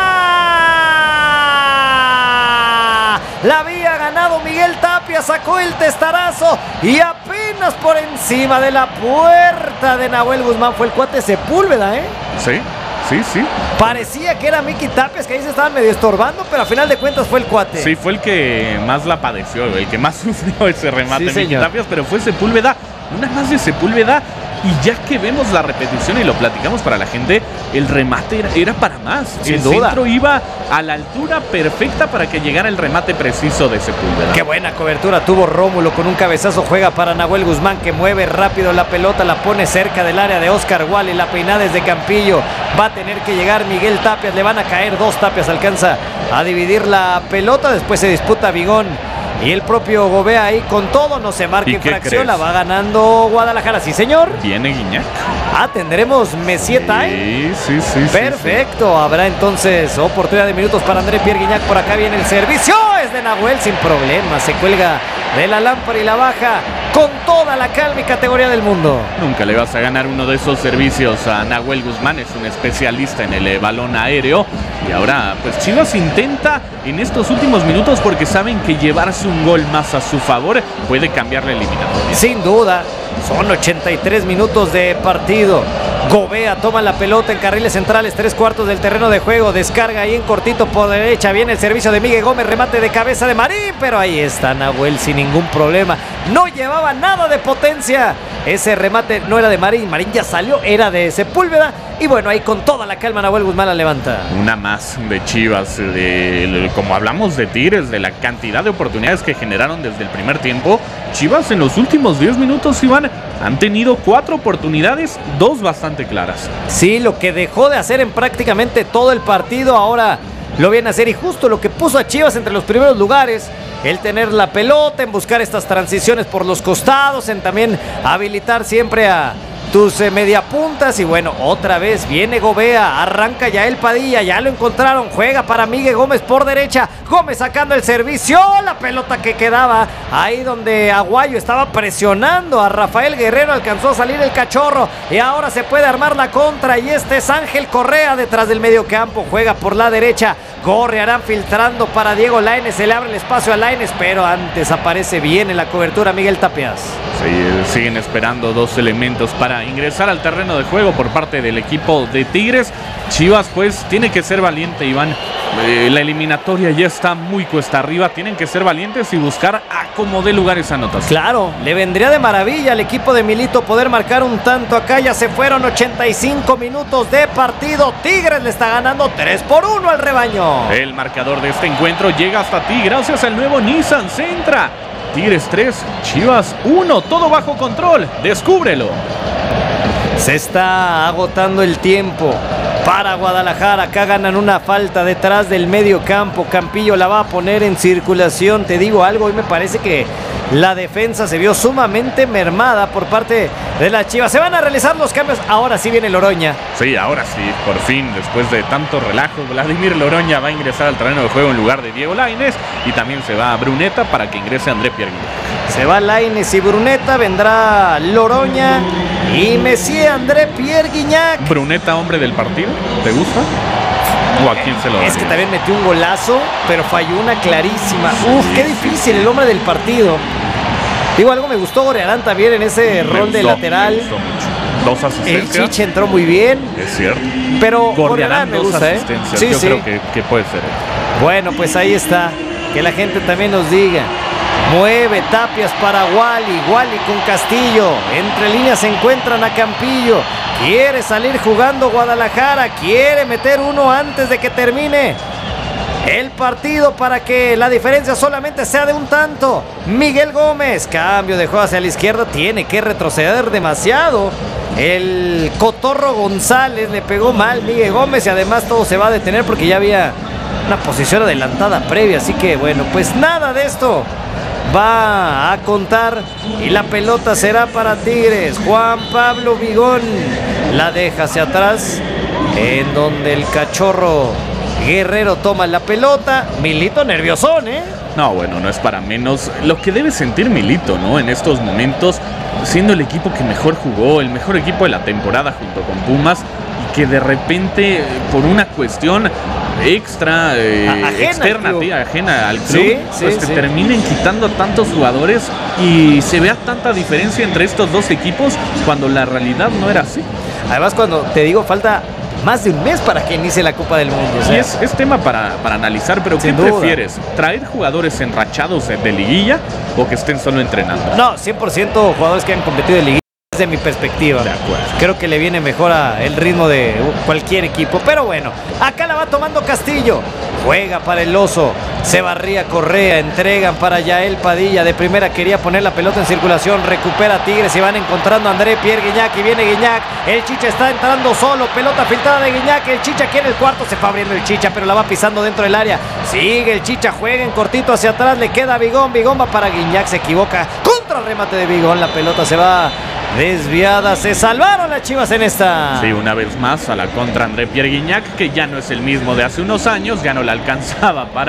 La había ganado Miguel Tapia, sacó el testarazo y apenas por encima de la puerta de Nahuel Guzmán fue el cuate Sepúlveda, Sí. Parecía que era Miki Tapias, que ahí se estaban medio estorbando, pero a final de cuentas fue el cuate. Sí, fue el que más la padeció, el que más sufrió ese remate, sí, Miki Tapias, pero fue Sepúlveda, una más de Sepúlveda. Y ya que vemos la repetición y lo platicamos para la gente, el remate era para más. Sin el duda. Centro iba a la altura perfecta para que llegara el remate preciso de Sepúlveda. Qué buena cobertura tuvo Rómulo con un cabezazo. Juega para Nahuel Guzmán, que mueve rápido la pelota, la pone cerca del área de Oscar Wally. La peinada es de Campillo. Va a tener que llegar Miguel Tapias. Le van a caer 2. Tapias alcanza a dividir la pelota. Después se disputa Vigón y el propio Gobea ahí con todo. No se marca infracción. La va ganando Guadalajara. Sí, señor. Viene Guiñac. Tendremos Messi Time. Sí. Perfecto. Sí. Habrá entonces oportunidad de minutos para André Pierre Guiñac. Por acá viene el servicio. Es de Nahuel sin problema. Se cuelga de la lámpara y la baja con toda la calma y categoría del mundo. Nunca le vas a ganar uno de esos servicios a Nahuel Guzmán, es un especialista en el balón aéreo. Y ahora, pues Chivas intenta en estos últimos minutos, porque saben que llevarse un gol más a su favor puede cambiar la eliminatoria. Sin duda, son 83 minutos de partido. Gobea toma la pelota en carriles centrales, 3/4 del terreno de juego, descarga ahí en cortito por derecha, viene el servicio de Miguel Gómez, remate de cabeza de Marín, pero ahí está Nahuel sin ningún problema, no llevaba nada de potencia, ese remate no era de Marín, Marín ya salió, era de Sepúlveda, y bueno, ahí con toda la calma Nahuel Guzmán la levanta. Una más de Chivas, como hablamos de Tigres, de la cantidad de oportunidades que generaron desde el primer tiempo. Chivas en los últimos 10 minutos, Iván, han tenido 4 oportunidades, 2 bastante claras. Sí, lo que dejó de hacer en prácticamente todo el partido, ahora lo viene a hacer, y justo lo que puso a Chivas entre los primeros lugares, el tener la pelota, en buscar estas transiciones por los costados, en también habilitar siempre a tus mediapuntas. Y bueno, otra vez viene Gobea, arranca Yael Padilla, ya lo encontraron, juega para Miguel Gómez por derecha, Gómez sacando el servicio, la pelota que quedaba ahí donde Aguayo estaba presionando a Rafael Guerrero, alcanzó a salir el Cachorro, y ahora se puede armar la contra, y este es Ángel Correa detrás del medio campo, juega por la derecha, Gorriarán filtrando para Diego Lainez, se le abre el espacio a Lainez, pero antes aparece bien en la cobertura Miguel Tapias. Sí, siguen esperando 2 elementos para ingresar al terreno de juego por parte del equipo de Tigres. Chivas pues tiene que ser valiente, Iván. La eliminatoria ya está muy cuesta arriba, tienen que ser valientes y buscar a como dé lugar esa anotación. Claro, le vendría de maravilla al equipo de Milito poder marcar un tanto acá. Ya se fueron 85 minutos de partido, Tigres le está ganando 3-1 al rebaño. El marcador de este encuentro llega hasta ti gracias al nuevo Nissan Sentra. Tigres 3, Chivas 1, todo bajo control, descúbrelo. Se está agotando el tiempo para Guadalajara. Acá ganan una falta detrás del medio campo. Campillo la va a poner en circulación. Te digo algo, hoy me parece que la defensa se vio sumamente mermada por parte de las Chivas. Se van a realizar los cambios. Ahora sí viene Loroña. Sí, ahora sí, por fin, después de tanto relajo, Vladimir Loroña va a ingresar al terreno de juego en lugar de Diego Lainez, y también se va a Bruneta para que ingrese André Pierre Guignac. Se va Lainez y Bruneta, vendrá Loroña y Messier André Pierre Guignac. Bruneta, hombre del partido, ¿te gusta? ¿O a quién se lo darías? Es que también metió un golazo, pero falló una clarísima. Uf, qué difícil el hombre del partido. Digo, algo me gustó Gorriarán también en ese rol de lateral. Me gustó mucho. 2 asistencias. El Chiche entró muy bien. Es cierto. Pero Gorriarán me 2 gusta, asistencias. Sí, Yo sí. creo que puede ser. Bueno, pues ahí está. Que la gente también nos diga. Mueve Tapias para Wally con Castillo. Entre líneas se encuentran a Campillo. Quiere salir jugando Guadalajara. Quiere meter uno antes de que termine el partido para que la diferencia solamente sea de un tanto. Miguel Gómez, cambio de juego hacia la izquierda, tiene que retroceder demasiado. El Cotorro González le pegó mal Miguel Gómez, y además todo se va a detener porque ya había una posición adelantada previa. Así que bueno, pues nada de esto va a contar, y la pelota será para Tigres. Juan Pablo Vigón la deja hacia atrás, en donde el Cachorro Guerrero toma la pelota. Milito nerviosón, No, bueno, no es para menos lo que debe sentir Milito, ¿no? En estos momentos, siendo el equipo que mejor jugó, el mejor equipo de la temporada junto con Pumas, y que de repente, por una cuestión extra, externa, ajena al club, pues que terminen quitando a tantos jugadores y se vea tanta diferencia entre estos dos equipos cuando la realidad no era así. Además, cuando te digo, falta más de un mes para que inicie la Copa del Mundo. O sea, es tema para analizar, pero ¿qué prefieres? ¿Traer jugadores enrachados de liguilla o que estén solo entrenando? No, 100% jugadores que han competido en liguilla, desde mi perspectiva. De acuerdo. Creo que le viene mejor el ritmo de cualquier equipo. Pero bueno, acá la va tomando Castillo. Juega para el Oso. Se barría Correa. Entregan para Yael Padilla. De primera quería poner la pelota en circulación. Recupera Tigres y van encontrando a André Pierre Guignac. Y viene Guignac. El Chicha está entrando solo. Pelota filtrada de Guignac. El Chicha quiere el cuarto. Se fue abriendo el Chicha, pero la va pisando dentro del área. Sigue el Chicha. Juega en cortito hacia atrás. Le queda Vigón. Vigón va para Guignac. Se equivoca. Contra remate de Vigón. La pelota se va desviada. Se salvaron las Chivas en esta. Sí, una vez más a la contra André Pierre Guignac, que ya no es el mismo de hace unos años, ya no le alcanzaba para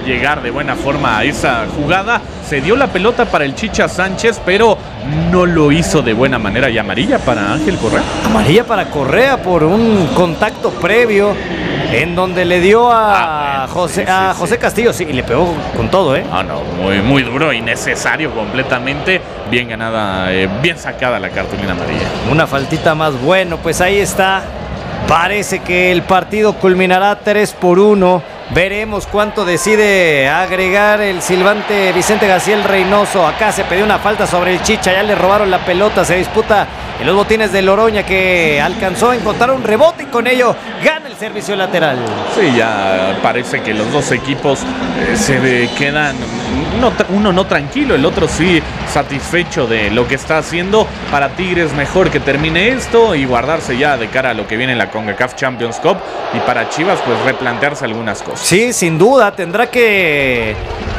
llegar de buena forma a esa jugada. Se dio la pelota para el Chicha Sánchez, pero no lo hizo de buena manera. Y amarilla para Ángel Correa. Amarilla para Correa por un contacto previo en donde le dio a José Castillo, sí, y le pegó con todo, ¿eh? Ah, no, muy duro, innecesario completamente. Bien ganada, bien sacada la cartulina amarilla. Una faltita más. Bueno, pues ahí está. Parece que el partido culminará 3-1. Veremos cuánto decide agregar el silbante Vicente Gaciel Reynoso. Acá se pidió una falta sobre el Chicha, ya le robaron la pelota, se disputa en los botines de Loroña, que alcanzó a encontrar un rebote y con ello gana el servicio lateral. Sí, ya parece que los dos equipos se quedan, uno no tranquilo, el otro sí satisfecho de lo que está haciendo. Para Tigres mejor que termine esto y guardarse ya de cara a lo que viene en la CONCACAF Champions Cup, y para Chivas pues replantearse algunas cosas. Sí, sin duda, tendrá que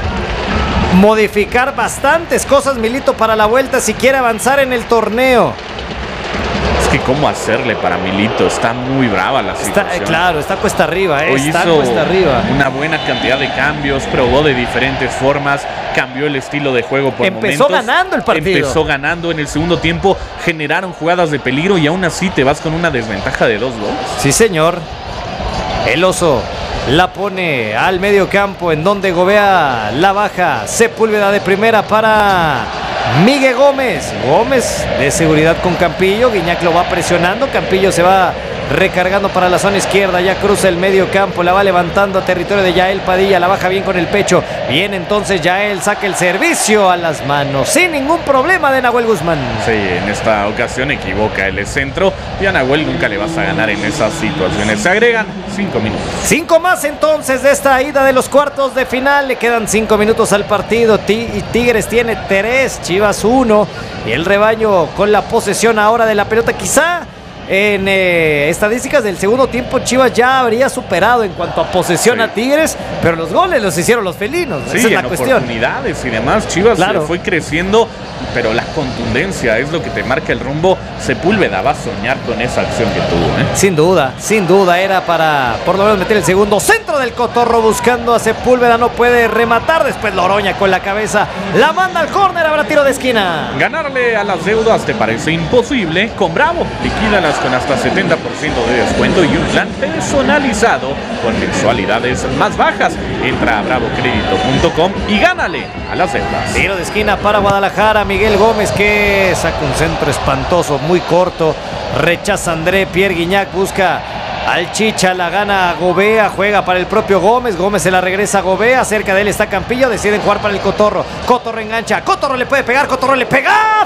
modificar bastantes cosas Milito para la vuelta si quiere avanzar en el torneo. Es que cómo hacerle para Milito, está muy brava la situación. Claro, está cuesta arriba, Hoy está hizo cuesta arriba. una buena cantidad de cambios, probó de diferentes formas, cambió el estilo de juego por Empezó momentos. ganando el partido. Empezó ganando en el segundo tiempo, generaron jugadas de peligro y aún así te vas con una desventaja de 2 goles. Sí, señor. El Oso la pone al medio campo, en donde Gobea la baja. Sepúlveda de primera para Miguel Gómez. Gómez de seguridad con Campillo. Guiñac lo va presionando. Campillo se va recargando para la zona izquierda. Ya cruza el medio campo. La va levantando a territorio de Yael Padilla. La baja bien con el pecho. Bien, entonces Yael saca el servicio a las manos sin ningún problema de Nahuel Guzmán. Sí, en esta ocasión equivoca el centro y a Nahuel nunca le vas a ganar en esas situaciones. Se agregan 5 minutos. 5 más entonces de esta ida de los cuartos de final. Le quedan 5 minutos al partido. Tigres tiene 3, Chivas 1. Y el rebaño con la posesión ahora de la pelota. Quizá en estadísticas del segundo tiempo Chivas ya habría superado en cuanto a posesión a Tigres, pero los goles los hicieron los felinos. Sí, esa es la en cuestión. Oportunidades y demás, Chivas fue creciendo, pero la contundencia es lo que te marca el rumbo. Sepúlveda va a soñar con esa acción que tuvo, ¿eh? Sin duda era para por lo menos meter el segundo. Centro del Cotorro buscando a Sepúlveda, no puede rematar. Después Loroña con la cabeza la manda al córner, habrá tiro de esquina. Ganarle a las deudas te parece imposible. Con Bravo, liquídalas con hasta 70% de descuento y un plan personalizado con mensualidades más bajas. Entra a bravocredito.com y gánale a las deudas. Tiro de esquina para Guadalajara. Miguel Gómez, que saca un centro espantoso, muy corto. Rechaza André Pierre Guiñac, busca al Chicha, la gana Gobea, juega para el propio Gómez. Gómez se la regresa a Gobea, cerca de él está Campillo, deciden jugar para el Cotorro. Cotorro engancha, Cotorro le puede pegar, Cotorro le pega,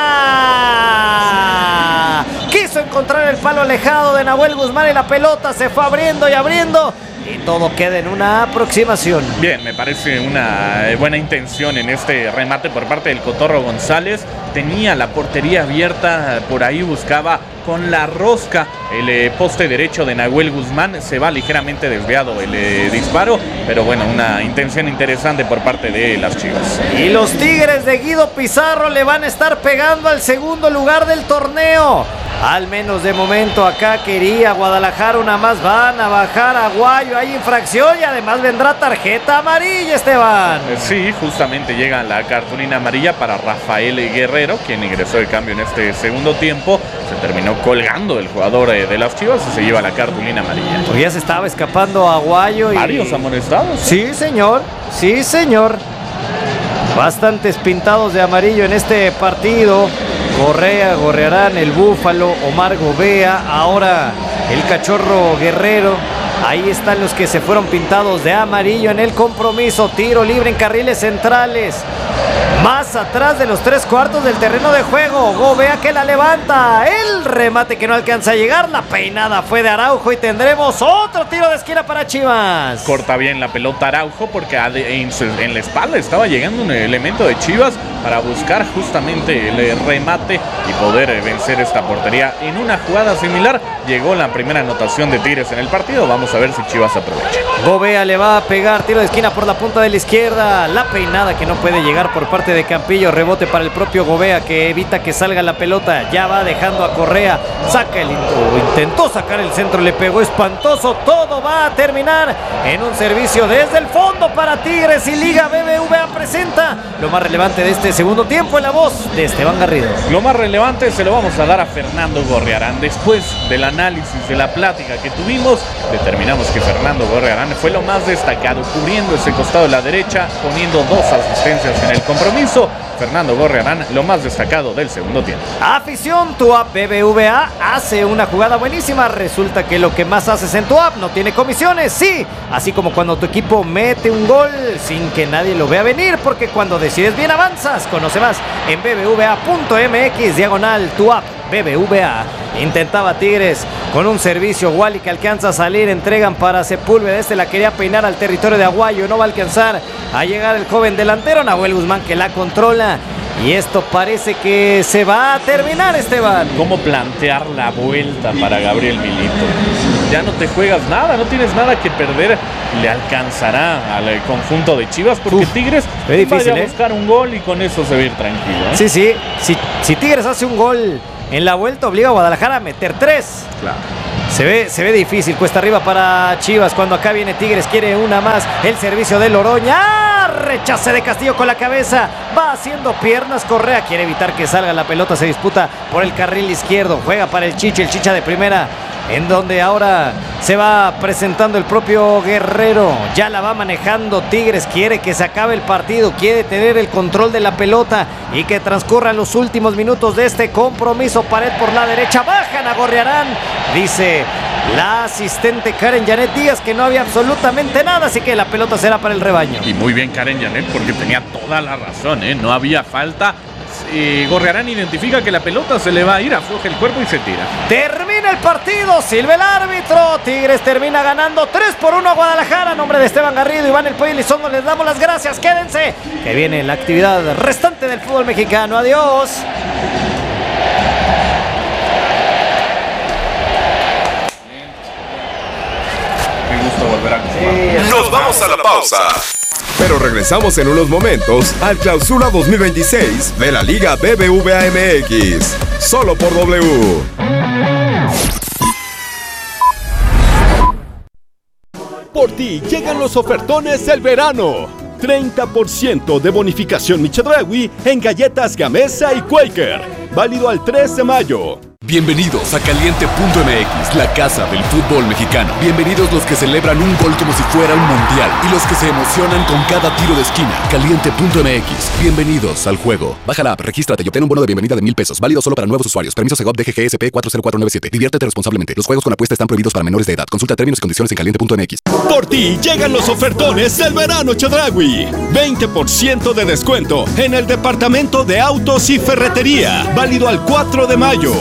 ¡fuera! Quiso encontrar el palo alejado de Nahuel Guzmán y la pelota se fue abriendo y abriendo. Y todo queda en una aproximación. Bien, me parece una buena intención en este remate por parte del Cotorro González. Tenía la portería abierta, por ahí buscaba con la rosca el poste derecho de Nahuel Guzmán. Se va ligeramente desviado el disparo, pero bueno, una intención interesante por parte de las Chivas. Y los Tigres de Guido Pizarro le van a estar pegando al segundo lugar del torneo. Al menos de momento acá quería Guadalajara una más. Van a bajar a Aguayo, hay infracción y además vendrá tarjeta amarilla, Esteban. Sí, justamente llega la cartulina amarilla para Rafael Guerrero, quien ingresó de cambio en este segundo tiempo. Se terminó colgando el jugador de las Chivas y se lleva la cartulina amarilla. Pues ya se estaba escapando Aguayo. Varios amonestados. Sí, señor. Sí, señor. Bastantes pintados de amarillo en este partido. Correa, Gorrearán, el Búfalo, Omar Gobea, ahora el Cachorro Guerrero. Ahí están los que se fueron pintados de amarillo en el compromiso. Tiro libre en carriles centrales. Más atrás de los 3/4 del terreno de juego. Gobea que la levanta. El remate que no alcanza a llegar. La peinada fue de Araujo y tendremos otro tiro de esquina para Chivas. Corta bien la pelota Araujo porque en la espalda estaba llegando un elemento de Chivas. para buscar justamente el remate y poder vencer esta portería. En una jugada similar llegó la primera anotación de Tigres en el partido. Vamos a ver si Chivas aprovecha. Gobea le va a pegar, tiro de esquina por la punta de la izquierda. La peinada que no puede llegar por parte de Campillo. Rebote para el propio Gobea que evita que salga la pelota. Ya va dejando a Correa. Saca intentó sacar el centro, le pegó espantoso. Todo va a terminar en un servicio desde el fondo para Tigres, y Liga BBVA presenta lo más relevante de este segundo tiempo en la voz de Esteban Garrido. Lo más relevante se lo vamos a dar a Fernando Gorriarán. Después del análisis, de la plática que tuvimos, determinamos que Fernando Gorriarán fue lo más destacado, cubriendo ese costado de la derecha, poniendo 2 asistencias en el compromiso. Fernando Gorriarán, lo más destacado del segundo tiempo. Afición, tu app BBVA hace una jugada buenísima. Resulta que lo que más haces en tu app no tiene comisiones, sí. Así como cuando tu equipo mete un gol sin que nadie lo vea venir, porque cuando decides bien avanzas. Conoce más en bbva.mx/, tu app BBVA. Intentaba Tigres con un servicio. Wally que alcanza a salir, entregan para Sepúlveda. La quería peinar al territorio de Aguayo. No va a alcanzar a llegar el joven delantero Nahuel Guzmán, que la controla. Y esto parece que se va a terminar, Esteban. ¿Cómo plantear la vuelta para Gabriel Milito? Ya no te juegas nada, no tienes nada que perder. Le alcanzará al conjunto de Chivas, porque Tigres difícil, vaya a buscar un gol y con eso se va a ir tranquilo, ¿eh? Sí. Si Tigres hace un gol en la vuelta, obliga a Guadalajara a meter 3. Claro. Se ve difícil, cuesta arriba para Chivas. Cuando acá viene Tigres, quiere una más. El servicio de Loroña. Rechace de Castillo con la cabeza. Va haciendo piernas. Correa quiere evitar que salga la pelota. Se disputa por el carril izquierdo. Juega para el Chicha de primera, en donde ahora se va presentando el propio Guerrero. Ya la va manejando Tigres. Quiere que se acabe el partido. Quiere tener el control de la pelota y que transcurran los últimos minutos de este compromiso. Pared por la derecha. Bajan a Gorriarán. Dice la asistente Karen Janet Díaz que no había absolutamente nada, así que la pelota será para el rebaño. Y muy bien Karen Janet, porque tenía toda la razón, ¿eh? No había falta. Gorriarán identifica que la pelota se le va a ir, afloja el cuerpo y se tira. Termina el partido, silba el árbitro. Tigres termina ganando 3-1 a Guadalajara. A nombre de Esteban Garrido, Iván El Pollo Elizondo, les damos las gracias. Quédense, que viene la actividad restante del fútbol mexicano. Adiós. Nos vamos a la pausa, pero regresamos en unos momentos al Clausura 2026 de la Liga BBVA MX, solo por W. Por ti llegan los ofertones del verano. 30% de bonificación Chedraui en galletas Gamesa y Quaker. Válido al 3 de mayo. Bienvenidos a Caliente.mx, la casa del fútbol mexicano. Bienvenidos los que celebran un gol como si fuera un mundial y los que se emocionan con cada tiro de esquina. Caliente.mx, bienvenidos al juego. Baja la app, regístrate y obtén un bono de bienvenida de $1,000. Válido solo para nuevos usuarios. Permiso Segov DGGSP 40497. Diviértete responsablemente. Los juegos con apuesta están prohibidos para menores de edad. Consulta términos y condiciones en Caliente.mx. Por ti llegan los ofertones del verano Chedraui. 20% de descuento en el departamento de autos y ferretería. Válido al 4 de mayo.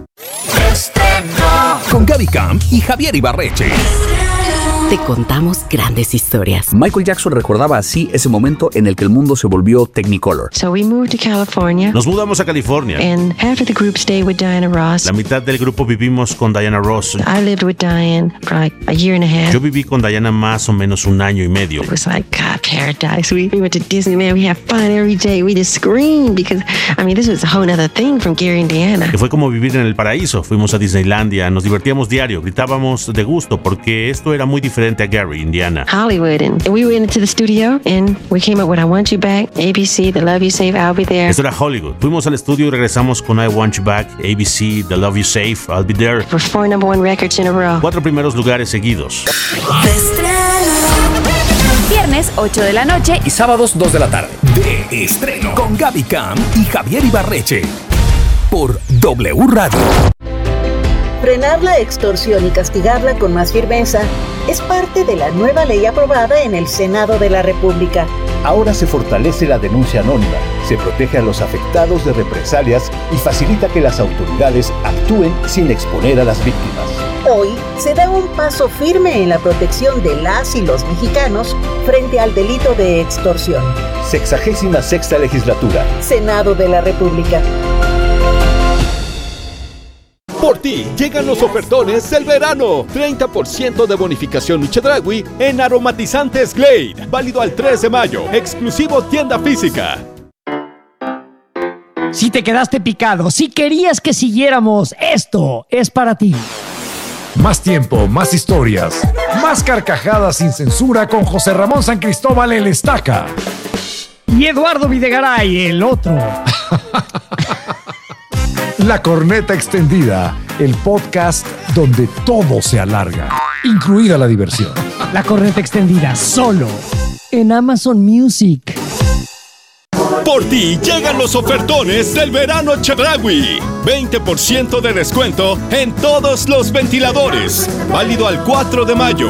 Con Gaby Camp y Javier Ibarreche. Te contamos grandes historias. Michael Jackson recordaba así ese momento en el que el mundo se volvió Technicolor. So we moved to California. Nos mudamos a California. And half of the group stayed with Diana Ross. La mitad del grupo vivimos con Diana Ross. I lived with Diane for like a year and a half. Yo viví con Diana más o menos 1 año y medio. It was like God paradise. We went to Disneyland. We had fun every day. We just screamed because this was a whole other thing from Gary, Indiana. Que fue como vivir en el paraíso. Fuimos a Disneylandia, nos divertíamos diario, gritábamos de gusto porque esto era muy diferente a Gary, Indiana. Hollywood, and we went into the studio and we came up with I Want You Back, ABC, The Love You Save, I'll Be There. Esto era Hollywood. Fuimos al estudio y regresamos con I Want You Back, ABC, The Love You Save, I'll Be There. For 4 number 1 records in a row. 4 primeros lugares seguidos. Viernes 8 de la noche y sábados 2 de la tarde. De estreno con Gaby Camp y Javier Ibarreche por W Radio. Frenar la extorsión y castigarla con más firmeza es parte de la nueva ley aprobada en el Senado de la República. Ahora se fortalece la denuncia anónima, se protege a los afectados de represalias y facilita que las autoridades actúen sin exponer a las víctimas. Hoy se da un paso firme en la protección de las y los mexicanos frente al delito de extorsión. 66ª legislatura. Senado de la República. Por ti llegan los ofertones del verano. 30% de bonificación Chedraui en aromatizantes Glade. Válido al 3 de mayo. Exclusivo tienda física. Si te quedaste picado, si querías que siguiéramos, esto es para ti. Más tiempo, más historias, más carcajadas sin censura con José Ramón San Cristóbal el Estaca. Y Eduardo Videgaray, el otro. La Corneta Extendida, el podcast donde todo se alarga, incluida la diversión. La Corneta Extendida, solo en Amazon Music. Por ti llegan los ofertones del verano Chedraui. 20% de descuento en todos los ventiladores. Válido al 4 de mayo.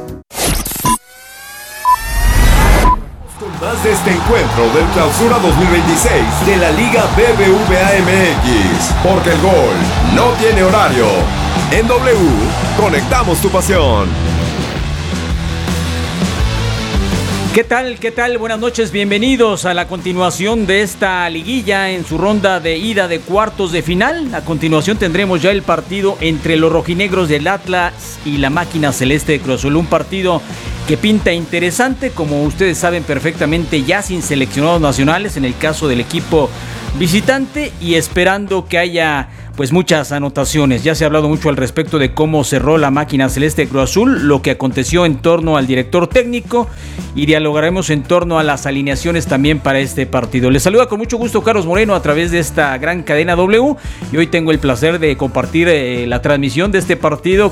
Con más de este encuentro del Clausura 2026 de la Liga BBVA MX. Porque el gol no tiene horario. En W, conectamos tu pasión. ¿Qué tal? ¿Qué tal? Buenas noches, bienvenidos a la continuación de esta liguilla en su ronda de ida de cuartos de final. A continuación tendremos ya el partido entre los rojinegros del Atlas y la máquina celeste de Cruz Azul. Un partido que pinta interesante, como ustedes saben perfectamente, ya sin seleccionados nacionales en el caso del equipo visitante y esperando que haya pues muchas anotaciones. Ya se ha hablado mucho al respecto de cómo cerró la máquina celeste de Cruz Azul, lo que aconteció en torno al director técnico y dialogaremos en torno a las alineaciones también para este partido. Les saluda con mucho gusto Carlos Moreno a través de esta gran cadena W y hoy tengo el placer de compartir la transmisión de este partido